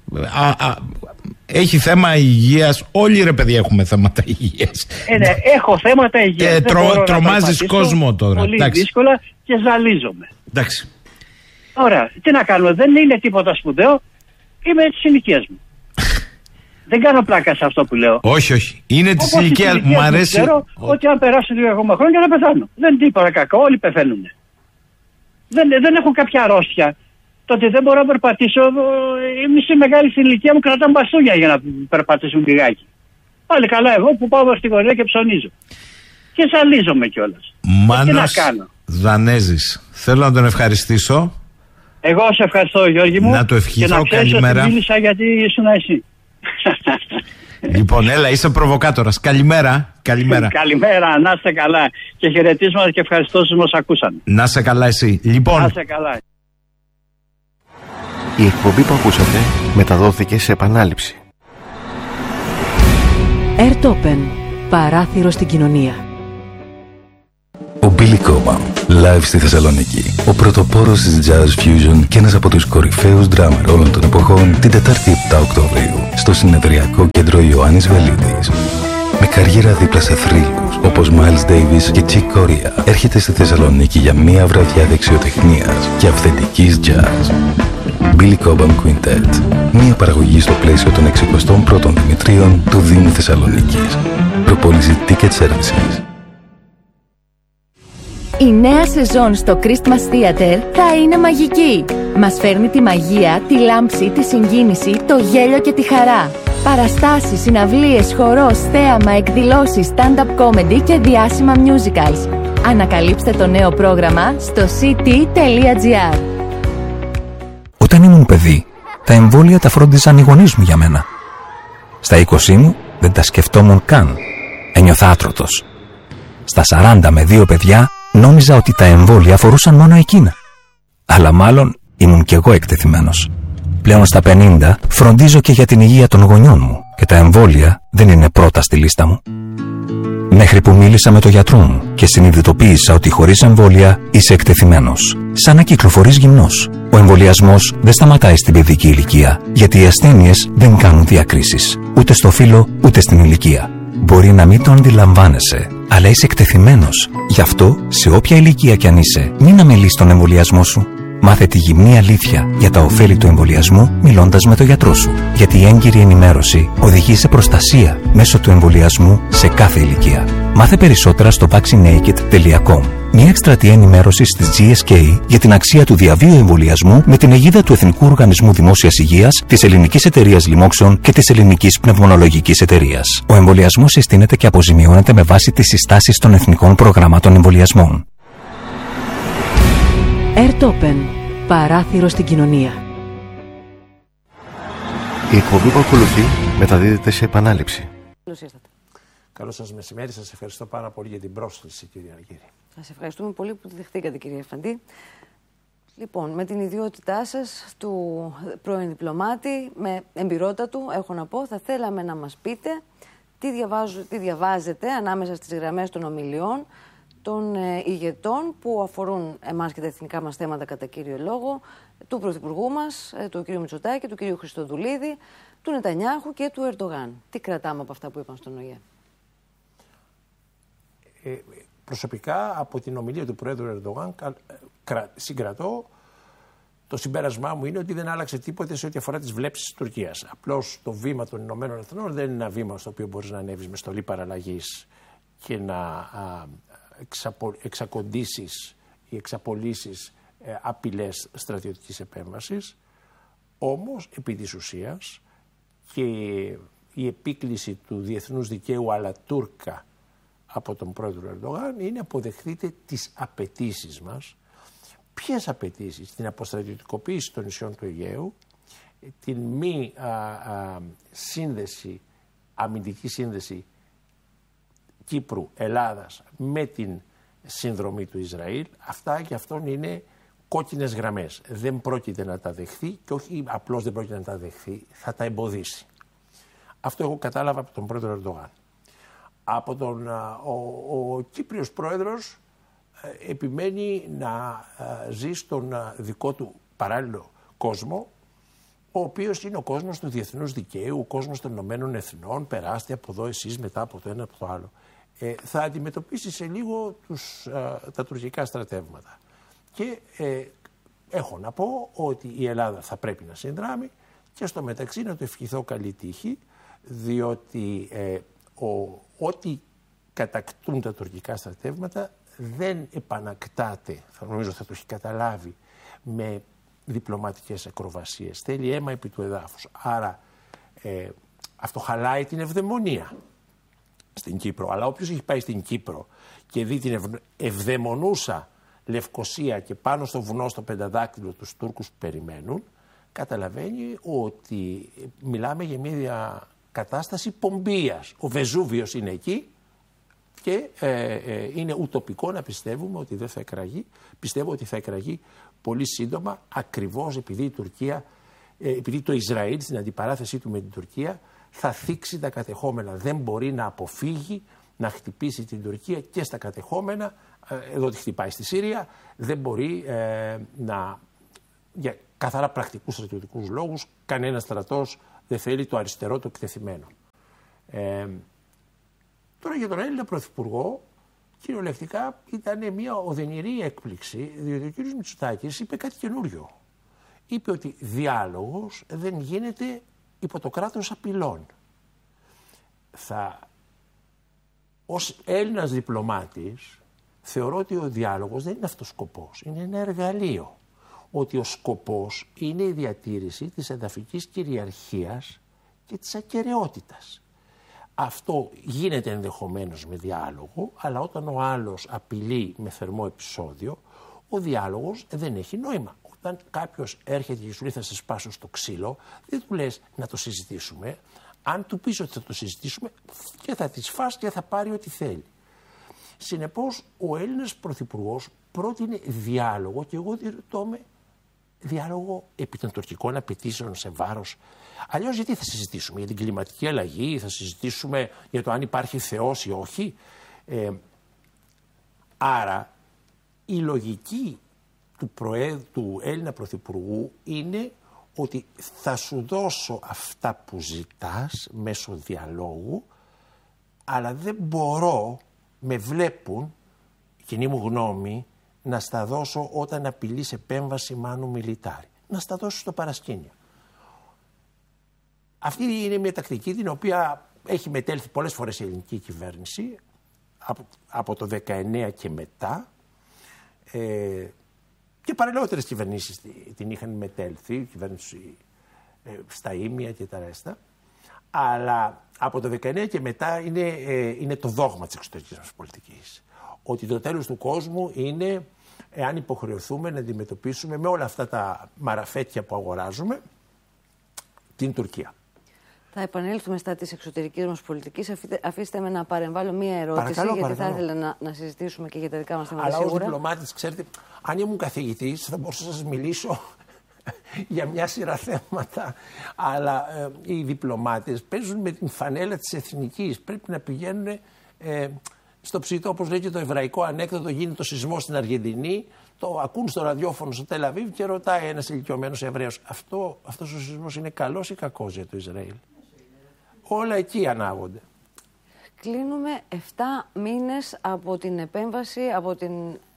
έχει θέμα υγείας. Όλοι ρε παιδιά έχουμε θέματα υγείας. Ναι, έχω θέματα υγείας. Τρομάζεις κόσμο τώρα. Πολύ δύσκολα και ζαλίζομαι. Εντάξει. Ωραία, τι να κάνουμε, δεν είναι τίποτα σπουδαίο. Είμαι της ηλικίας μου. Δεν κάνω πλάκα σε αυτό που λέω. Όχι. Είναι της ηλικίας μου. Μ' αρέσει. Ξέρω ότι αν περάσουν 2 ακόμα χρόνια θα πεθάνω. Δεν είναι τίποτα κακό. Όλοι πεθαίνουν. Δεν έχω κάποια αρρώστια. Τότε δεν μπορώ να περπατήσω. Εμείς οι μεγάλοι στην ηλικία μου κρατάνε μπαστούνια για να περπατήσουν λιγάκι. Πάλι καλά εγώ που πάω στη γωνία και ψωνίζω. Και ζαλίζομαι κιόλας. Μάνος Δανέζης. Θέλω να τον ευχαριστήσω. Εγώ σε ευχαριστώ Γιώργη μου. Να το ευχηθώ, καλημέρα. Και μίλησα γιατί ήσουν εσύ. Λοιπόν, έλα, είσαι προβοκάτορας. Καλημέρα. Καλημέρα, να είστε καλά. Και χαιρετίσματα και ευχαριστώ στους μας ακούσαν. Να είσαι καλά εσύ. Λοιπόν. Να είστε καλά. Η εκπομπή που ακούσατε μεταδόθηκε σε επανάληψη. Airtopen. Παράθυρο στην κοινωνία. Ο Billy Cobham Live στη Θεσσαλονίκη. Ο πρωτοπόρος της Jazz Fusion και ένας από τους κορυφαίους drummer όλων των εποχών την Τετάρτη 7 Οκτωβρίου στο Συνεδριακό Κέντρο Ιωάννης Βελίδης. Με καριέρα δίπλα σε θρύλους όπως Miles Davis και Chick Corea, έρχεται στη Θεσσαλονίκη για μία βραδιά δεξιοτεχνίας και αυθεντικής jazz. Billy Cobham Quintet. Μία παραγωγή στο πλαίσιο των 61ων Δημητρίων του Δήμου Θεσσαλονίκης. Προπόληση Ticket Services. Η νέα σεζόν στο Christmas Theater θα είναι μαγική. Μας φέρνει τη μαγεία, τη λάμψη, τη συγκίνηση, το γέλιο και τη χαρά. Παραστάσεις, συναυλίες, χορός, θέαμα, εκδηλώσεις, stand-up comedy και διάσημα musicals. Ανακαλύψτε το νέο πρόγραμμα στο ct.gr. Όταν ήμουν παιδί, τα εμβόλια τα φρόντιζαν οι γονείς μου για μένα. Στα 20 μου δεν τα σκεφτόμουν καν. Ένιωθα άτρωτος. Στα 40 με 2 παιδιά νόμιζα ότι τα εμβόλια αφορούσαν μόνο εκείνα. Αλλά μάλλον ήμουν κι εγώ εκτεθειμένος. Πλέον στα 50 φροντίζω και για την υγεία των γονιών μου και τα εμβόλια δεν είναι πρώτα στη λίστα μου. Μέχρι που μίλησα με τον γιατρό μου και συνειδητοποίησα ότι χωρίς εμβόλια είσαι εκτεθειμένος. Σαν να κυκλοφορείς γυμνός. Ο εμβολιασμός δεν σταματάει στην παιδική ηλικία, γιατί οι ασθένειες δεν κάνουν διακρίσεις. Ούτε στο φύλο, ούτε στην ηλικία. Μπορεί να μην το αντιλαμβάνεσαι, αλλά είσαι εκτεθειμένος. Γι' αυτό, σε όποια ηλικία κι αν είσαι, μην αμελείς τον εμβολιασμό σου. Μάθε τη γυμνή αλήθεια για τα ωφέλη του εμβολιασμού μιλώντας με τον γιατρό σου. Γιατί η έγκυρη ενημέρωση οδηγεί σε προστασία μέσω του εμβολιασμού σε κάθε ηλικία. Μάθε περισσότερα στο vaccinaked.com. Μια εκστρατεία ενημέρωσης της GSK για την αξία του διαβίου εμβολιασμού με την αιγίδα του Εθνικού Οργανισμού Δημόσιας Υγείας, της Ελληνικής Εταιρείας Λοιμόξεων και της Ελληνικής Πνευμονολογικής Εταιρείας. Ο εμβολιασμός συστήνεται και αποζημιώνεται με βάση τις συστάσεις των εθνικών προγραμμάτων εμβολιασμών. Airtopen. Παράθυρο στην κοινωνία. Η εκπομπή που ακολουθεί μεταδίδεται σε επανάληψη. Καλό σας μεσημέρι. Σας ευχαριστώ πάρα πολύ για την πρόσκληση, κύριε Αργύρη. Σας ευχαριστούμε πολύ που τη δεχτήκατε, κύριε Φαντή. Λοιπόν, με την ιδιότητά σας του πρώην διπλωμάτη, με εμπειρότατου, έχω να πω, θα θέλαμε να μας πείτε τι διαβάζετε ανάμεσα στις γραμμές των ομιλιών των ηγετών που αφορούν εμάς και τα εθνικά μας θέματα κατά κύριο λόγο, του Πρωθυπουργού μας, του κ. Μητσοτάκη, του κ. Χριστοδουλίδη, του Νετανιάχου και του Ερντογάν. Τι κρατάμε από αυτά που είπαν στον ΟΗΕ? Προσωπικά, από την ομιλία του Πρόεδρου Ερντογάν, συγκρατώ το συμπέρασμά μου είναι ότι δεν άλλαξε τίποτε σε ό,τι αφορά τις βλέψεις της Τουρκίας. Απλώς το βήμα των Ηνωμένων Εθνών δεν είναι ένα βήμα στο οποίο μπορείς να ανέβεις με στολή παραλλαγής και να εξακοντήσεις ή εξαπολύσεις απειλές στρατιωτικής επέμβασης. Όμως, επί της ουσίας και η επίκληση του διεθνούς δικαίου αλλά Τούρκα από τον πρόεδρο Ερντογάν είναι αποδεχτείτε τις απαιτήσεις μας. Ποιες απαιτήσεις? Την αποστρατιωτικοποίηση των νησιών του Αιγαίου, την μη σύνδεση, αμυντική σύνδεση Κύπρου, Ελλάδας με την συνδρομή του Ισραήλ. Αυτά και αυτόν είναι κόκκινες γραμμές. Δεν πρόκειται να τα δεχθεί και όχι απλώς δεν πρόκειται να τα δεχθεί, θα τα εμποδίσει. Αυτό εγώ κατάλαβα από τον πρόεδρο Ερντογάν. Από ο Κύπριος πρόεδρος επιμένει να ζει στον δικό του παράλληλο κόσμο, ο οποίος είναι ο κόσμος του διεθνούς δικαίου, ο κόσμος των Ηνωμένων Εθνών, περάστε από εδώ εσείς μετά από το ένα από το άλλο. Θα αντιμετωπίσει σε λίγο τα τουρκικά στρατεύματα. Και έχω να πω ότι η Ελλάδα θα πρέπει να συνδράμει και στο μεταξύ να του ευχηθώ καλή τύχη, διότι ό,τι κατακτούν τα τουρκικά στρατεύματα δεν επανακτάται, νομίζω θα το έχει καταλάβει, με διπλωματικές ακροβασίες. Θέλει αίμα επί του εδάφους. Άρα αυτό χαλάει την ευδαιμονία στην Κύπρο. Αλλά όποιος έχει πάει στην Κύπρο και δει την ευδαιμονούσα Λευκοσία και πάνω στο βουνό στο πενταδάκτυλο τους Τούρκους που περιμένουν, καταλαβαίνει ότι μιλάμε για μια κατάσταση πομπίας. Ο Βεζούβιος είναι εκεί και είναι ουτοπικό να πιστεύουμε ότι δεν θα εκραγεί. Πιστεύω ότι θα εκραγεί πολύ σύντομα, ακριβώς επειδή η Τουρκία, επειδή το Ισραήλ στην αντιπαράθεσή του με την Τουρκία θα θίξει τα κατεχόμενα. Δεν μπορεί να αποφύγει να χτυπήσει την Τουρκία και στα κατεχόμενα, εδώ τη χτυπάει στη Σύρια, δεν μπορεί για καθαρά πρακτικούς στρατιωτικούς λόγους, κανένα στρατός δεν θέλει το αριστερό, το εκτεθειμένο. Τώρα για τον Έλληνα Πρωθυπουργό, κυριολεκτικά ήταν μια οδυνηρή έκπληξη, διότι ο κ. Μητσοτάκης είπε κάτι καινούριο. Είπε ότι διάλογος δεν γίνεται υπό το κράτος απειλών. Ως Έλληνας διπλωμάτης θεωρώ ότι ο διάλογος δεν είναι αυτός ο σκοπός, είναι ένα εργαλείο. Ότι ο σκοπός είναι η διατήρηση της εδαφικής κυριαρχίας και της ακεραιότητας. Αυτό γίνεται ενδεχομένως με διάλογο, αλλά όταν ο άλλος απειλεί με θερμό επεισόδιο, ο διάλογος δεν έχει νόημα. Όταν κάποιος έρχεται και σου λέει θα σε σπάσω στο ξύλο, δεν του λες να το συζητήσουμε. Αν του πεις ότι θα το συζητήσουμε, και θα τη φας και θα πάρει ό,τι θέλει. Συνεπώς, ο Έλληνας Πρωθυπουργός πρότεινε διάλογο και εγώ διερωτώ με διάλογο επί των τουρκικών απαιτήσεων σε βάρος. Αλλιώς γιατί θα συζητήσουμε, για την κλιματική αλλαγή, θα συζητήσουμε για το αν υπάρχει Θεός ή όχι. Άρα η λογική του Έλληνα Πρωθυπουργού είναι ότι θα σου δώσω αυτά που ζητάς μέσω διαλόγου, αλλά δεν μπορώ, με βλέπουν, κοινή μου γνώμη, να στα δώσω όταν απειλείς επέμβαση μάνου μιλιτάρι. Να στα δώσω στο παρασκήνιο. Αυτή είναι μια τακτική την οποία έχει μετέλθει πολλές φορές η ελληνική κυβέρνηση από το 19 και μετά, και παρελαιότερες κυβερνήσεις την είχαν μετέλθει, η κυβέρνηση στα Ήμια και τα ρέστα, αλλά από το 19 και μετά είναι το δόγμα της εξωτερικής μας πολιτικής. Ότι το τέλος του κόσμου είναι εάν υποχρεωθούμε να αντιμετωπίσουμε με όλα αυτά τα μαραφέτια που αγοράζουμε την Τουρκία. Θα επανέλθουμε στα της εξωτερικής μας πολιτικής. Αφήστε με να παρεμβάλλω μία ερώτηση, γιατί θα ήθελα να συζητήσουμε και για τα δικά μας θέματα. Αλλά σίγουρα. ως διπλωμάτης, ξέρετε, αν ήμουν καθηγητής θα μπορούσα να σας μιλήσω για μια σειρά θέματα. Αλλά οι διπλωμάτες παίζουν με την φανέλα της εθνικής. Πρέπει να πηγαίνουν στο ψητό, όπως λέει και το εβραϊκό ανέκδοτο, γίνεται το σεισμό στην Αργεντινή, το ακούν στο ραδιόφωνο στο Τελ Αβίβ και ρωτάει ένας ηλικιωμένος Εβραίος, αυτός ο σεισμός είναι καλός ή κακός για το Ισραήλ? Όλα εκεί ανάγονται. Κλείνουμε 7 μήνες από την επέμβαση, από την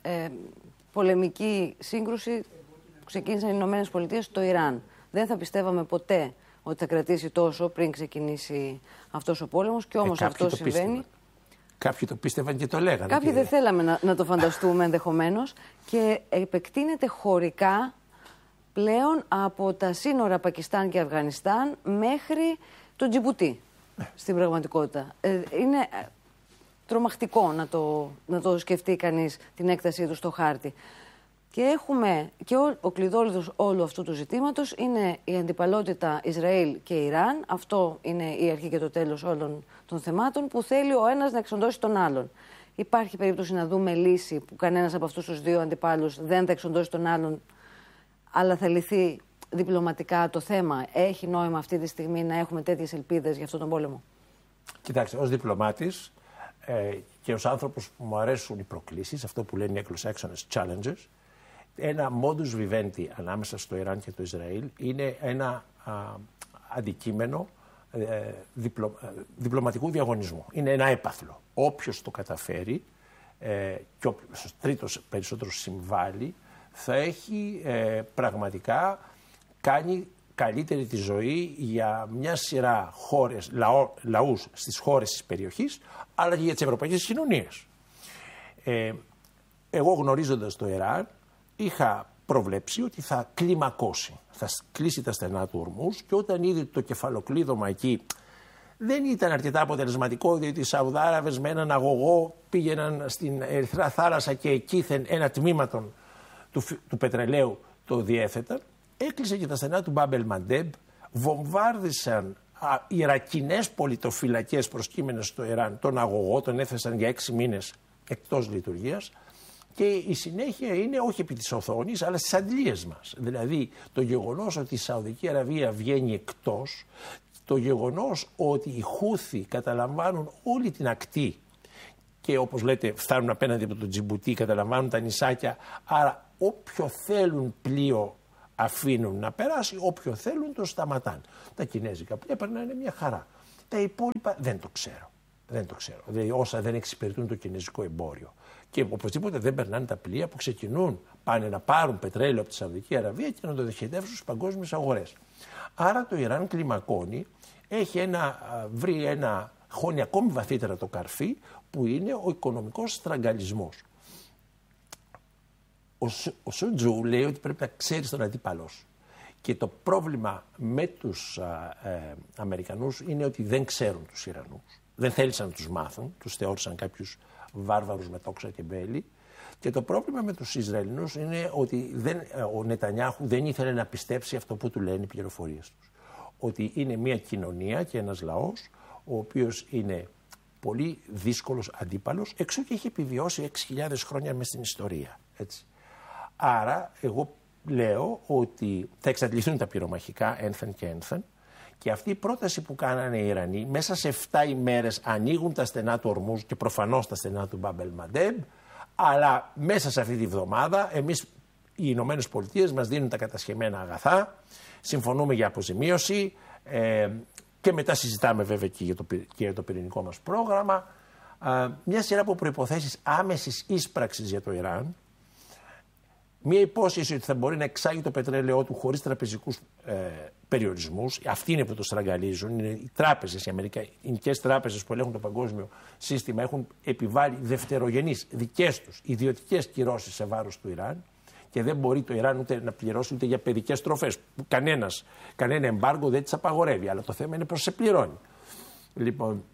πολεμική σύγκρουση που ξεκίνησαν οι Ηνωμένες Πολιτείες στο Ιράν. Δεν θα πιστεύαμε ποτέ ότι θα κρατήσει τόσο πριν ξεκινήσει αυτός ο πόλεμος και όμως αυτό συμβαίνει. Κάποιοι το πίστευαν και το λέγανε. Κάποιοι δεν θέλαμε να το φανταστούμε ενδεχομένως και επεκτείνεται χωρικά πλέον από τα σύνορα Πακιστάν και Αφγανιστάν μέχρι το Τζιμπουτί στην πραγματικότητα. Είναι τρομακτικό να το σκεφτεί κανείς την έκτασή του στο χάρτη. Και έχουμε και ο κλειδόλιδος όλου αυτού του ζητήματος είναι η αντιπαλότητα Ισραήλ και Ιράν. Αυτό είναι η αρχή και το τέλος όλων των θεμάτων που θέλει ο ένας να εξοντώσει τον άλλον. Υπάρχει περίπτωση να δούμε λύση που κανένας από αυτούς τους δύο αντιπάλους δεν θα εξοντώσει τον άλλον, αλλά θα λυθεί διπλωματικά το θέμα? Έχει νόημα αυτή τη στιγμή να έχουμε τέτοιες ελπίδες για αυτόν τον πόλεμο? Κοιτάξτε, ως διπλωμάτης και ως άνθρωπος που μου αρέσουν οι προκλήσεις, αυτό που λένε οι Anglo-Saxons challenges, ένα modus vivendi ανάμεσα στο Ιράν και το Ισραήλ είναι ένα αντικείμενο διπλωματικού διαγωνισμού. Είναι ένα έπαθλο. Όποιος το καταφέρει και όποιος τρίτος περισσότερο συμβάλλει θα έχει πραγματικά κάνει καλύτερη τη ζωή για μια σειρά χώρες, λαούς στις χώρες της περιοχής, αλλά και για τις ευρωπαϊκές κοινωνίες. Εγώ γνωρίζοντας το Ιράν είχα προβλέψει ότι θα κλιμακώσει, θα κλείσει τα στενά του Ορμούς και όταν είδε το κεφαλοκλείδωμα εκεί δεν ήταν αρκετά αποτελεσματικό, διότι οι Σαουδάραβες με έναν αγωγό πήγαιναν στην Ερυθρά θάλασσα και εκείθεν ένα τμήμα του πετρελαίου το διέθεταν, έκλεισε και τα στενά του Μπάμπελ Μαντέμπ, βομβάρδισαν Ιρακινές πολιτοφυλακές προσκύμενες στο Ιράν, τον αγωγό τον έθεσαν για 6 μήνες εκτός λειτουργίας. Και η συνέχεια είναι όχι επί της οθόνης, αλλά στις αντλίες μας. Δηλαδή το γεγονός ότι η Σαουδική Αραβία βγαίνει εκτός, το γεγονός ότι οι Χούθοι καταλαμβάνουν όλη την ακτή και όπως λέτε φτάνουν απέναντι από το Τζιμπουτί, καταλαμβάνουν τα νησάκια. Άρα όποιο θέλουν πλοίο αφήνουν να περάσει, όποιο θέλουν το σταματάνε. Τα κινέζικα πλοία περνάνε μια χαρά. Τα υπόλοιπα δεν το ξέρω. Δεν το ξέρω. Δηλαδή, όσα δεν εξυπηρετούν το κινέζικο εμπόριο. Και οπωσδήποτε δεν περνάνε τα πλοία που ξεκινούν, πάνε να πάρουν πετρέλαιο από τη Σαουδική Αραβία και να το διοχετεύσουν στις παγκόσμιες αγορές. Άρα το Ιράν κλιμακώνει, έχει χώνει ακόμη βαθύτερα το καρφί, που είναι ο οικονομικός στραγγαλισμός. Ο Σουτζού λέει ότι πρέπει να ξέρεις τον αντίπαλό σου. Και το πρόβλημα με τους Αμερικανούς είναι ότι δεν ξέρουν τους Ιρανούς. Δεν θέλησαν να τους μάθουν, τους θεώρησαν κάποιους βάρβαρους με τόξα και μπέλη. Και το πρόβλημα με τους Ισραηλινούς είναι ότι ο Νετανιάχου δεν ήθελε να πιστέψει αυτό που του λένε οι πληροφορίες τους. Ότι είναι μια κοινωνία και ένας λαός ο οποίος είναι πολύ δύσκολος αντίπαλος, εξού και έχει επιβιώσει 6.000 χρόνια μες στην ιστορία. Έτσι. Άρα εγώ λέω ότι θα εξαντληθούν τα πυρομαχικά ένθεν και ένθεν, και αυτή η πρόταση που κάνανε οι Ιρανοί, μέσα σε 7 ημέρες ανοίγουν τα στενά του Ορμούζ και προφανώς τα στενά του Μπαμπ ελ Μαντέμ, αλλά μέσα σε αυτή τη βδομάδα εμείς οι Ηνωμένες Πολιτείες μας δίνουν τα κατασχεμένα αγαθά, συμφωνούμε για αποζημίωση και μετά συζητάμε βέβαια και για το πυρηνικό μας πρόγραμμα. Μια σειρά από προϋποθέσεις άμεσης ίσπραξης για το Ιράν. Μια υπόσχεση ότι θα μπορεί να εξάγει το πετρέλαιό του χωρίς τραπεζικούς περιορισμούς. Αυτοί είναι που το στραγγαλίζουν. Είναι οι τράπεζες, οι αμερικανικές τράπεζες που ελέγχουν το παγκόσμιο σύστημα, έχουν επιβάλει δευτερογενείς δικές τους ιδιωτικές κυρώσεις σε βάρος του Ιράν. Και δεν μπορεί το Ιράν ούτε να πληρώσει ούτε για παιδικές τροφές. Κανένα εμπάργκο δεν τις απαγορεύει. Αλλά το θέμα είναι πώς σε πληρώνει. Λοιπόν,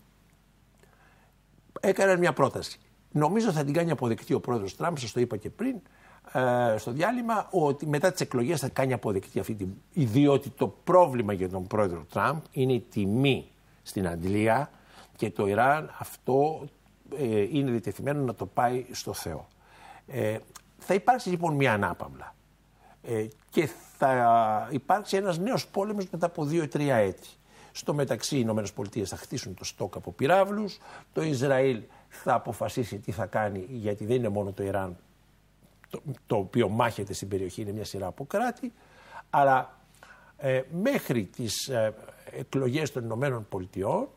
έκαναν μια πρόταση. Νομίζω θα την κάνει αποδεκτή ο πρόεδρος Τραμπ, σας το είπα και πριν στο διάλειμμα, ότι μετά τις εκλογές θα κάνει αποδεκτή αυτή την. Διότι το πρόβλημα για τον πρόεδρο Τραμπ είναι η τιμή στην αντλία και το Ιράν αυτό είναι διτεθειμένο να το πάει στο Θεό. Θα υπάρξει λοιπόν μια ανάπαυλα και θα υπάρξει ένας νέος πόλεμος μετά από 2-3 έτη. Στο μεταξύ οι Ηνωμένες Πολιτείες θα χτίσουν το στόκ από πυράβλους, το Ισραήλ θα αποφασίσει τι θα κάνει, γιατί δεν είναι μόνο το Ιράν το οποίο μάχεται στην περιοχή, είναι μια σειρά από κράτη, αλλά μέχρι τις εκλογές των Ηνωμένων Πολιτειών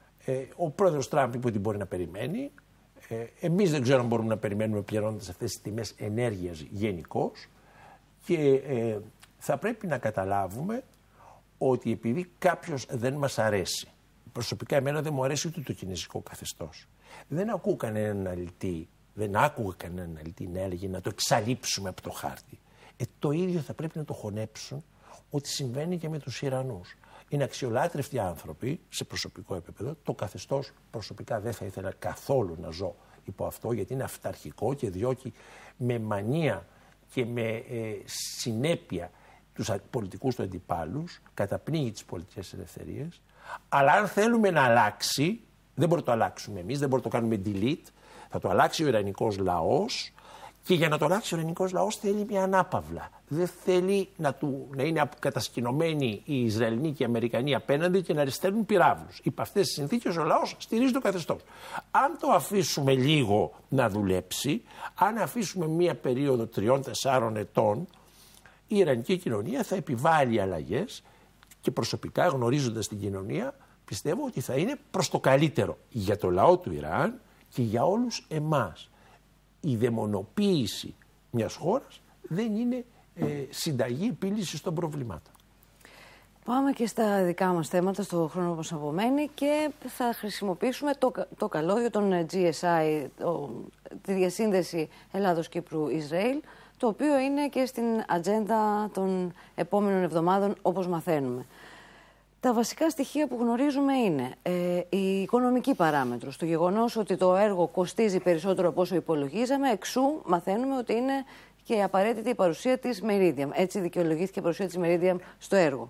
ο πρόεδρος Τραμπ είπε ότι μπορεί να περιμένει. Εμείς δεν ξέρω αν μπορούμε να περιμένουμε πληρώνοντας αυτές τις τιμές ενέργειας γενικώς, και θα πρέπει να καταλάβουμε ότι επειδή κάποιος δεν μας αρέσει, προσωπικά εμένα δεν μου αρέσει ούτε το κινέζικο καθεστώς, δεν ακούω κανέναν αναλυτή, δεν άκουγα κανέναν αναλυτή να έλεγε να το εξαλείψουμε από το χάρτη. Το ίδιο θα πρέπει να το χωνέψουν ότι συμβαίνει και με τους Ιρανούς. Είναι αξιολάτρευτοι άνθρωποι σε προσωπικό επίπεδο. Το καθεστώς προσωπικά δεν θα ήθελα καθόλου να ζω υπό αυτό, γιατί είναι αυταρχικό και διώκει με μανία και με συνέπεια τους πολιτικούς του αντιπάλους, καταπνίγει τις πολιτικές ελευθερίες. Αλλά αν θέλουμε να αλλάξει, δεν μπορούμε να το αλλάξουμε εμείς, δεν μπορούμε να το κάνουμε delete, θα το αλλάξει ο Ιρανικός λαός. Και για να το αλλάξει ο ελληνικός λαός θέλει μια ανάπαυλα. Δεν θέλει να είναι κατασκηνωμένοι οι Ισραηλοί και οι Αμερικανοί απέναντι και να αριστέλνουν πυράβλους. Υπ' αυτές τις συνθήκες ο λαός στηρίζει το καθεστώς. Αν το αφήσουμε λίγο να δουλέψει, αν αφήσουμε μια περίοδο 3-4 ετών, η Ιρανική κοινωνία θα επιβάλλει αλλαγές και προσωπικά, γνωρίζοντας την κοινωνία, πιστεύω ότι θα είναι προς το καλύτερο για το λαό του Ιράν και για όλους εμάς. Η δαιμονοποίηση μιας χώρας δεν είναι συνταγή επίλυσης των προβλημάτων. Πάμε και στα δικά μας θέματα στο χρόνο που μας απομένει και θα χρησιμοποιήσουμε το καλώδιο των GSI, τη διασύνδεση Ελλάδος-Κύπρου-Ισραήλ, το οποίο είναι και στην ατζέντα των επόμενων εβδομάδων, όπως μαθαίνουμε. Τα βασικά στοιχεία που γνωρίζουμε είναι η οικονομική παράμετρος, το γεγονός ότι το έργο κοστίζει περισσότερο από όσο υπολογίζαμε, εξού μαθαίνουμε ότι είναι και απαραίτητη η παρουσία της Meridiam. Έτσι δικαιολογήθηκε η παρουσία της Meridiam στο έργο.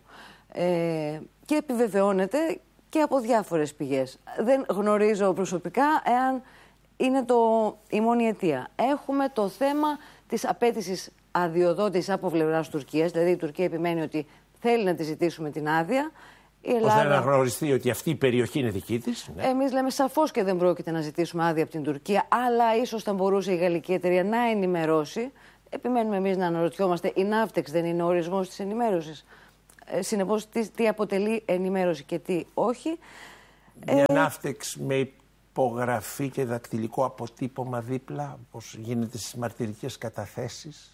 Και επιβεβαιώνεται και από διάφορες πηγές. Δεν γνωρίζω προσωπικά εάν είναι η μόνη αιτία. Έχουμε το θέμα της απέτησης αδειοδότησης από πλευράς Τουρκίας, δηλαδή η Τουρκία επιμένει ότι θέλει να τη ζητήσουμε την άδεια. ώστε να αναγνωριστεί ότι αυτή η περιοχή είναι δική της. Ναι. Εμείς λέμε σαφώς και δεν πρόκειται να ζητήσουμε άδεια από την Τουρκία, αλλά ίσως θα μπορούσε η γαλλική εταιρεία να ενημερώσει. Επιμένουμε εμείς να αναρωτιόμαστε, η Ναύτεξ δεν είναι ο ορισμός της ενημέρωσης. Συνεπώς, τι αποτελεί ενημέρωση και τι όχι. Μια Ναύτεξ με υπογραφή και δακτυλικό αποτύπωμα δίπλα, όπως γίνεται στις μαρτυρικές καταθέσεις.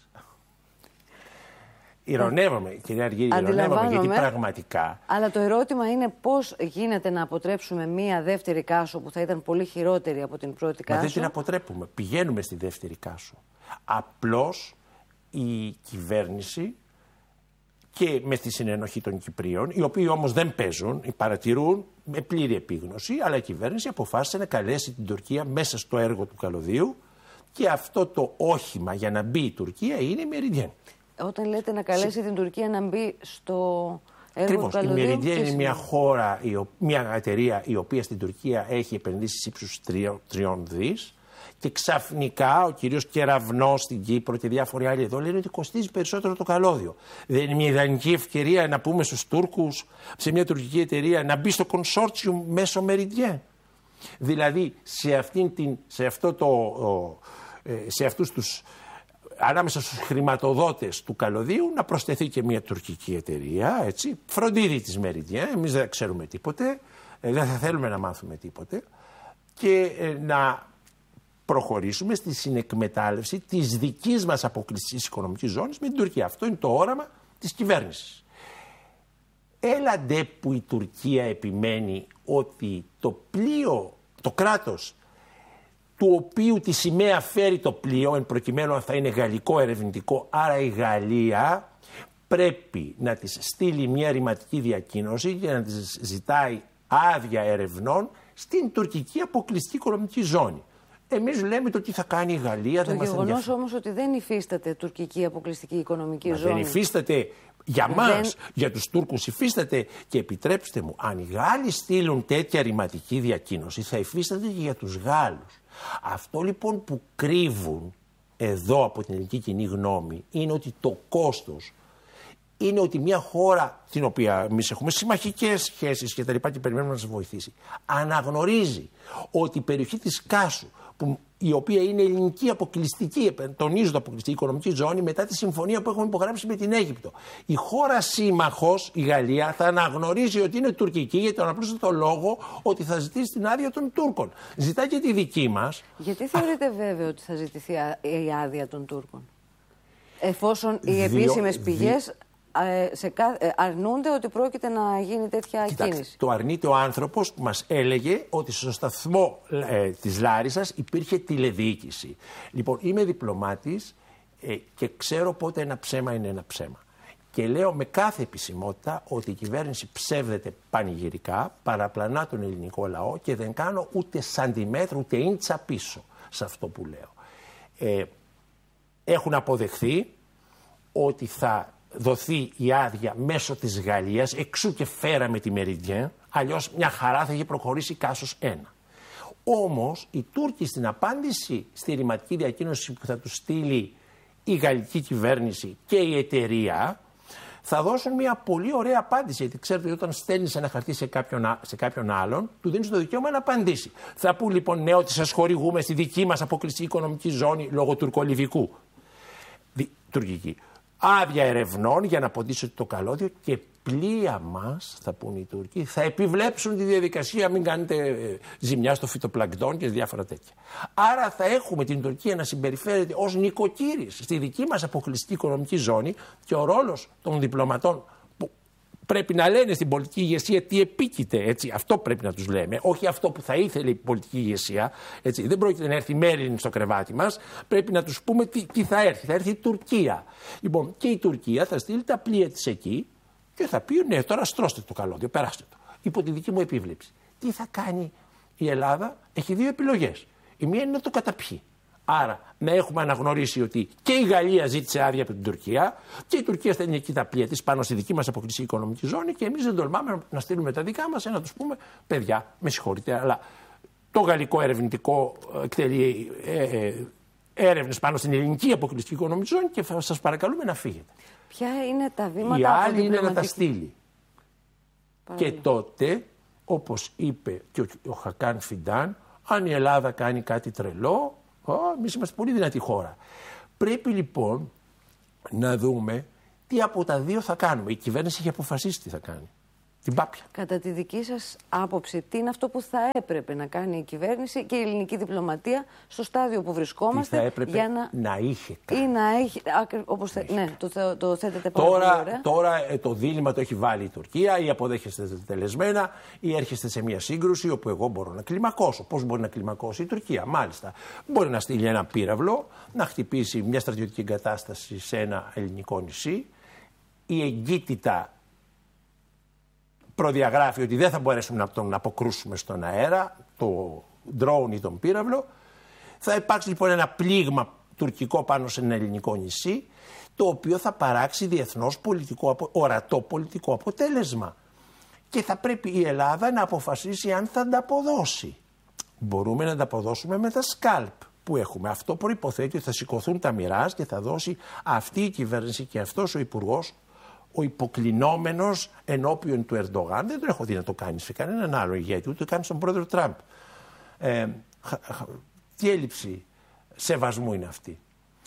Ηρωνεύομαι, κυρία Αργύρη, ηρωνεύομαι, γιατί πραγματικά. Αλλά το ερώτημα είναι πώς γίνεται να αποτρέψουμε μία δεύτερη Κάσο που θα ήταν πολύ χειρότερη από την πρώτη Κάσο. Μα δεν την αποτρέπουμε. Πηγαίνουμε στη δεύτερη Κάσο. Απλώς η κυβέρνηση και με τη συνενοχή των Κυπρίων, οι οποίοι όμως δεν παίζουν, παρατηρούν με πλήρη επίγνωση, αλλά η κυβέρνηση αποφάσισε να καλέσει την Τουρκία μέσα στο έργο του καλωδίου και αυτό το όχημα για να μπει η Τουρκία είναι η Μεριντιέν. Όταν λέτε να καλέσει την Τουρκία να μπει στο έργο του καλωδίου. Η Μεριντιέν είναι μια χώρα, μια εταιρεία η οποία στην Τουρκία έχει επενδύσει ύψους 3 δις και ξαφνικά ο κύριος Κεραυνός στην Κύπρο και διάφοροι άλλοι εδώ λένε ότι κοστίζει περισσότερο το καλώδιο. Δεν είναι μια ιδανική ευκαιρία να πούμε στους Τούρκους, σε μια τουρκική εταιρεία, να μπει στο consortium μέσω Μεριντιέν? Δηλαδή σε αυτούς τους, ανάμεσα στους χρηματοδότες του καλωδίου να προσθεθεί και μια τουρκική εταιρεία, έτσι, φροντίδι της Μεριντιέν, εμείς δεν ξέρουμε τίποτε, δεν θα θέλουμε να μάθουμε τίποτε, και να προχωρήσουμε στη συνεκμετάλλευση της δικής μας αποκλειστικής οικονομικής ζώνης με την Τουρκία. Αυτό είναι το όραμα της κυβέρνησης. Έλαντε που η Τουρκία επιμένει ότι το πλοίο, το κράτος του οποίου τη σημαία φέρει το πλοίο, εν προκειμένου θα είναι γαλλικό ερευνητικό, άρα η Γαλλία πρέπει να της στείλει μια ρηματική διακοίνωση και να της ζητάει άδεια ερευνών στην τουρκική αποκλειστική οικονομική ζώνη. Εμείς λέμε το τι θα κάνει η Γαλλία. Το γεγονός όμως ότι δεν υφίσταται τουρκική αποκλειστική οικονομική ζώνη. Δεν υφίσταται για μας, για τους Τούρκους υφίσταται, και επιτρέψτε μου, αν οι Γάλλοι στείλουν τέτοια ρηματική διακοίνωση θα υφίσταται και για τους Γάλλους. Αυτό λοιπόν που κρύβουν εδώ από την ελληνική κοινή γνώμη είναι ότι το κόστος είναι ότι μια χώρα την οποία εμείς έχουμε συμμαχικές σχέσεις και τα λοιπά και περιμένουμε να μας βοηθήσει, αναγνωρίζει ότι η περιοχή της Κάσου, η οποία είναι ελληνική αποκλειστική, τονίζω το αποκλειστική οικονομική ζώνη, μετά τη συμφωνία που έχουμε υπογράψει με την Αίγυπτο, η χώρα σύμμαχος, η Γαλλία, θα αναγνωρίζει ότι είναι τουρκική για τον απλούστατο λόγο ότι θα ζητήσει την άδεια των Τούρκων. Ζητάει και τη δική μας. Γιατί θεωρείτε βέβαιο ότι θα ζητηθεί η άδεια των Τούρκων, εφόσον οι επίσημες πηγές αρνούνται ότι πρόκειται να γίνει τέτοια κίνηση? Το αρνείται ο άνθρωπος που μας έλεγε ότι στο σταθμό της Λάρισσας υπήρχε τηλεδιοίκηση. Λοιπόν, είμαι διπλωμάτης και ξέρω πότε ένα ψέμα είναι ένα ψέμα. Και λέω με κάθε επισημότητα ότι η κυβέρνηση ψεύδεται πανηγυρικά, παραπλανά τον ελληνικό λαό και δεν κάνω ούτε σαντιμέτρο ούτε ίντσα πίσω σε αυτό που λέω. Έχουν αποδεχθεί ότι θα δοθεί η άδεια μέσω της Γαλλίας, εξού και φέραμε τη Μεριντιέν, αλλιώς μια χαρά θα είχε προχωρήσει Κάσος 1. Όμως οι Τούρκοι στην απάντηση στη ρηματική διακοίνωση που θα τους στείλει η γαλλική κυβέρνηση και η εταιρεία θα δώσουν μια πολύ ωραία απάντηση, γιατί ξέρετε όταν στέλνεις ένα χαρτί σε κάποιον άλλον του δίνεις το δικαίωμα να απαντήσει. Θα πούν λοιπόν ναι ότι σας χορηγούμε στη δική μας αποκλειστική οικονομική ζώνη λόγω τουρκολιβικού, τουρκική, άδεια ερευνών για να αποτίσετε το καλώδιο και πλοία μας, θα πούν οι Τούρκοι, θα επιβλέψουν τη διαδικασία, μην κάνετε ζημιά στο φυτοπλανκτόν και διάφορα τέτοια. Άρα θα έχουμε την Τουρκία να συμπεριφέρεται ως νοικοκύρης στη δική μας αποκλειστική οικονομική ζώνη και ο ρόλος των διπλωματών που πρέπει να λένε στην πολιτική ηγεσία τι επίκειται, έτσι, αυτό πρέπει να τους λέμε, όχι αυτό που θα ήθελε η πολιτική ηγεσία, έτσι, δεν πρόκειται να έρθει η Μέριλιν στο κρεβάτι μας, πρέπει να τους πούμε τι θα έρθει η Τουρκία. Λοιπόν, και η Τουρκία θα στείλει τα πλοία της εκεί και θα πει ναι, τώρα στρώστε το καλώδιο, περάστε το, υπό τη δική μου επίβλεψη. Τι θα κάνει η Ελλάδα? Έχει δύο επιλογές. Η μία είναι να το καταπιεί. Άρα να έχουμε αναγνωρίσει ότι και η Γαλλία ζήτησε άδεια από την Τουρκία και η Τουρκία στέλνει εκεί τα πλοία της πάνω στη δική μας αποκλειστική οικονομική ζώνη και εμείς δεν τολμάμε να στείλουμε τα δικά μας, να τους πούμε παιδιά, με συγχωρείτε, αλλά το γαλλικό ερευνητικό εκτελεί έρευνες πάνω στην ελληνική αποκλειστική οικονομική ζώνη και σας παρακαλούμε να φύγετε. Ποια είναι τα βήματα? Η άλλη είναι να τα στείλει Και τότε, όπως είπε και ο Χακάν Φιντάν, αν η Ελλάδα κάνει κάτι τρελό, εμείς είμαστε πολύ δυνατή χώρα. Πρέπει λοιπόν να δούμε τι από τα δύο θα κάνουμε. Η κυβέρνηση έχει αποφασίσει τι θα κάνει. Την πάπια. Κατά τη δική σας άποψη, τι είναι αυτό που θα έπρεπε να κάνει η κυβέρνηση και η ελληνική διπλωματία στο στάδιο που βρισκόμαστε? Τι θα έπρεπε για να είχε κάνει. Ή να έχει. Ναι, το θέτετε πάρα πολύ ωραία. Τώρα το δίλημμα το έχει βάλει η Τουρκία, ή αποδέχεστε τελεσμένα, ή έρχεστε σε μια σύγκρουση όπου εγώ μπορώ να κλιμακώσω. Πώς μπορεί να κλιμακώσει η Τουρκία? Μάλιστα. Μπορεί να στείλει ένα πύραυλο, να χτυπήσει μια στρατιωτική εγκατάσταση σε ένα ελληνικό νησί. Η εγκύτητα προδιαγράφει ότι δεν θα μπορέσουμε να τον αποκρούσουμε στον αέρα, το ντρόουν ή τον πύραυλο. Θα υπάρξει λοιπόν ένα πλήγμα τουρκικό πάνω σε ένα ελληνικό νησί, το οποίο θα παράξει διεθνώς ορατό πολιτικό αποτέλεσμα. Και θα πρέπει η Ελλάδα να αποφασίσει αν θα ανταποδώσει. Μπορούμε να ανταποδώσουμε με τα σκάλπ που έχουμε. Αυτό προϋποθέτει ότι θα σηκωθούν τα μοιράζ και θα δώσει αυτή η κυβέρνηση και αυτός ο υπουργός, ο υποκλεινόμενος ενώπιον του Ερντογάν. Δεν το έχω δει να το κάνει σε κανέναν άλλο ηγέτη, ούτε καν στον πρόεδρο Τραμπ. Τι έλλειψη σεβασμού είναι αυτή?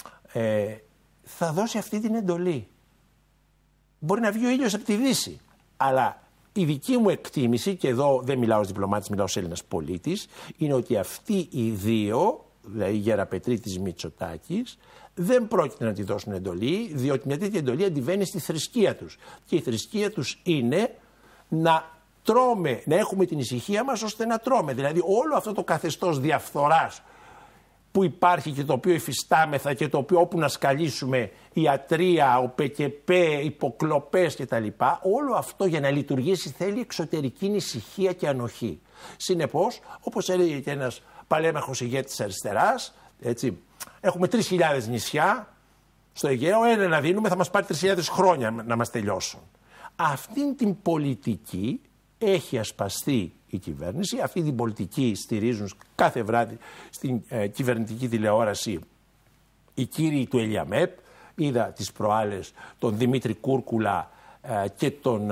Θα δώσει αυτή την εντολή. Μπορεί να βγει ο ήλιος από τη Δύση, αλλά η δική μου εκτίμηση, και εδώ δεν μιλάω ως διπλωμάτης, μιλάω ως Έλληνας πολίτης, είναι ότι αυτοί οι δύο, δηλαδή Γεραπετρίτης, Μητσοτάκης, δεν πρόκειται να τη δώσουν εντολή, διότι μια τέτοια εντολή αντιβαίνει στη θρησκεία τους. Και η θρησκεία τους είναι να τρώμε, να έχουμε την ησυχία μας ώστε να τρώμε. Δηλαδή όλο αυτό το καθεστώς διαφθοράς που υπάρχει και το οποίο υφιστάμεθα και το οποίο όπου να σκαλίσουμε, ιατρία, ο ΠΚΠ, υποκλοπές κτλ. Όλο αυτό για να λειτουργήσει θέλει εξωτερική ησυχία και ανοχή. Συνεπώς, όπως έλεγε και ένας παλέμαχος ηγέτης της αριστεράς, έτσι, έχουμε 3.000 νησιά στο Αιγαίο, ένα να δίνουμε θα μας πάρει 3.000 χρόνια να μας τελειώσουν. Αυτήν την πολιτική έχει ασπαστεί η κυβέρνηση, αυτή την πολιτική στηρίζουν κάθε βράδυ στην κυβερνητική τηλεόραση οι κύριοι του Ελιαμέπ. Είδα τις προάλλες τον Δημήτρη Κούρκουλα και τον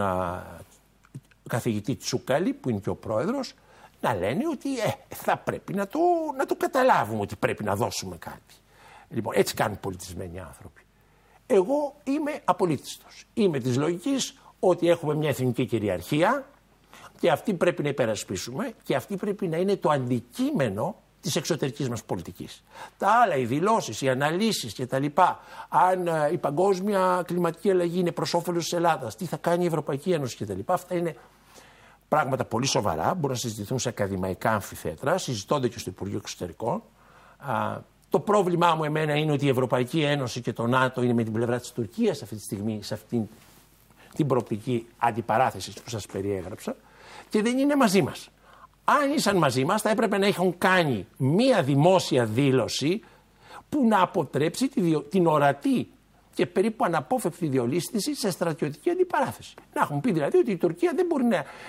καθηγητή Τσούκαλη που είναι και ο πρόεδρος να λένε ότι θα πρέπει να το καταλάβουμε ότι πρέπει να δώσουμε κάτι. Λοιπόν, έτσι κάνουν πολιτισμένοι άνθρωποι. Εγώ είμαι απολύτιστος. Είμαι της λογικής ότι έχουμε μια εθνική κυριαρχία και αυτή πρέπει να υπερασπίσουμε και αυτή πρέπει να είναι το αντικείμενο της εξωτερικής μας πολιτικής. Τα άλλα, οι δηλώσεις, οι αναλύσεις κτλ. Αν η παγκόσμια κλιματική αλλαγή είναι προς όφελος της Ελλάδας, τι θα κάνει η Ευρωπαϊκή Ένωση κτλ. Αυτά είναι πράγματα πολύ σοβαρά, μπορούν να συζητηθούν σε ακαδημαϊκά αμφιθέτρα, συζητώνται και στο Υπουργείο Εξωτερικών. Το πρόβλημά μου εμένα είναι ότι η Ευρωπαϊκή Ένωση και το ΝΑΤΟ είναι με την πλευρά της Τουρκίας αυτή τη στιγμή, σε αυτή την προοπτική αντιπαράθεση που σας περιέγραψα, και δεν είναι μαζί μας. Αν ήσαν μαζί μας θα έπρεπε να έχουν κάνει μία δημόσια δήλωση που να αποτρέψει την ορατή και περίπου αναπόφευκτη διολίσθηση σε στρατιωτική αντιπαράθεση. Να έχουν πει δηλαδή ότι η Τουρκία δεν μπορεί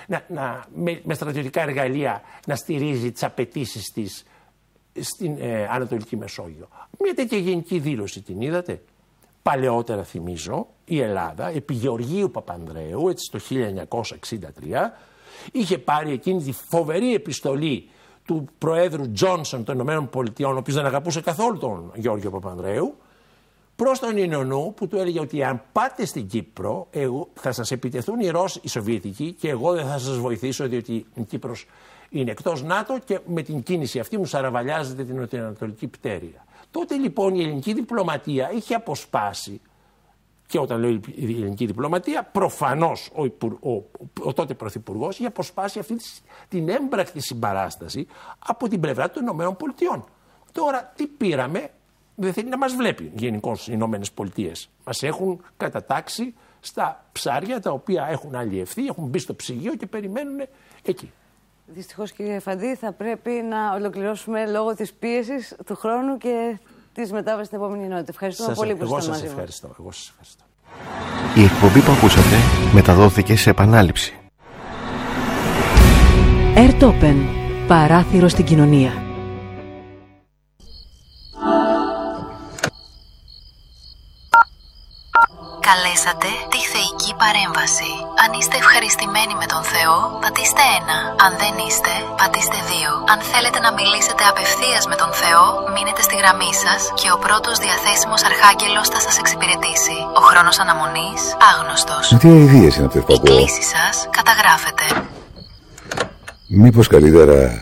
με στρατιωτικά εργαλεία να στηρίζει τις απαιτήσεις της στην Ανατολική Μεσόγειο. Μια τέτοια γενική δήλωση την είδατε? Παλαιότερα θυμίζω η Ελλάδα επί Γεωργίου Παπανδρέου, έτσι το 1963, είχε πάρει εκείνη τη φοβερή επιστολή του Προέδρου Τζόνσον των ΗΠΑ, ο οποίος δεν αγαπούσε καθόλου τον Γεώργιο Παπανδρέου, προς τον Ινωνού, που του έλεγε ότι αν πάτε στην Κύπρο θα σας επιτεθούν οι Ρώσοι, οι Σοβιετικοί, και εγώ δεν θα σας βοηθήσω διότι η Κύπρος είναι εκτός ΝΑΤΟ και με την κίνηση αυτή μου σαραβαλιάζεται την νοτιοανατολική πτέρυγα. Τότε λοιπόν η ελληνική διπλωματία είχε αποσπάσει, και όταν λέω η ελληνική διπλωματία, προφανώς ο τότε πρωθυπουργός είχε αποσπάσει αυτή την έμπρακτη συμπαράσταση από την πλευρά των ΗΠΑ. Τώρα τι πήραμε? Δεν θέλει να μας βλέπει γενικώς οι Ηνωμένες Πολιτείες. Μας έχουν κατατάξει στα ψάρια τα οποία έχουν αλλιευθεί, έχουν μπει στο ψυγείο και περιμένουν εκεί. Δυστυχώς, κύριε Φαντή, θα πρέπει να ολοκληρώσουμε λόγω της πίεσης του χρόνου και της μετάβασης στην επόμενη ενότητα. Ευχαριστούμε πολύ που ήσασταν μαζί μας. Εγώ σας ευχαριστώ. Η εκπομπή που ακούσατε μεταδόθηκε σε επανάληψη. Ερτόπεν. Παράθυρο στην κοινωνία. Καλέσατε τη θεϊκή παρέμβαση. Αν είστε ευχαριστημένοι με τον Θεό, πατήστε 1. Αν δεν είστε, πατήστε 2. Αν θέλετε να μιλήσετε απευθείας με τον Θεό, μείνετε στη γραμμή σας και ο πρώτος διαθέσιμος αρχάγγελος θα σας εξυπηρετήσει. Ο χρόνος αναμονής άγνωστος. Τι αηδίες είναι αυτές που ακούω? Η κλήση σας καταγράφεται. Μήπως καλύτερα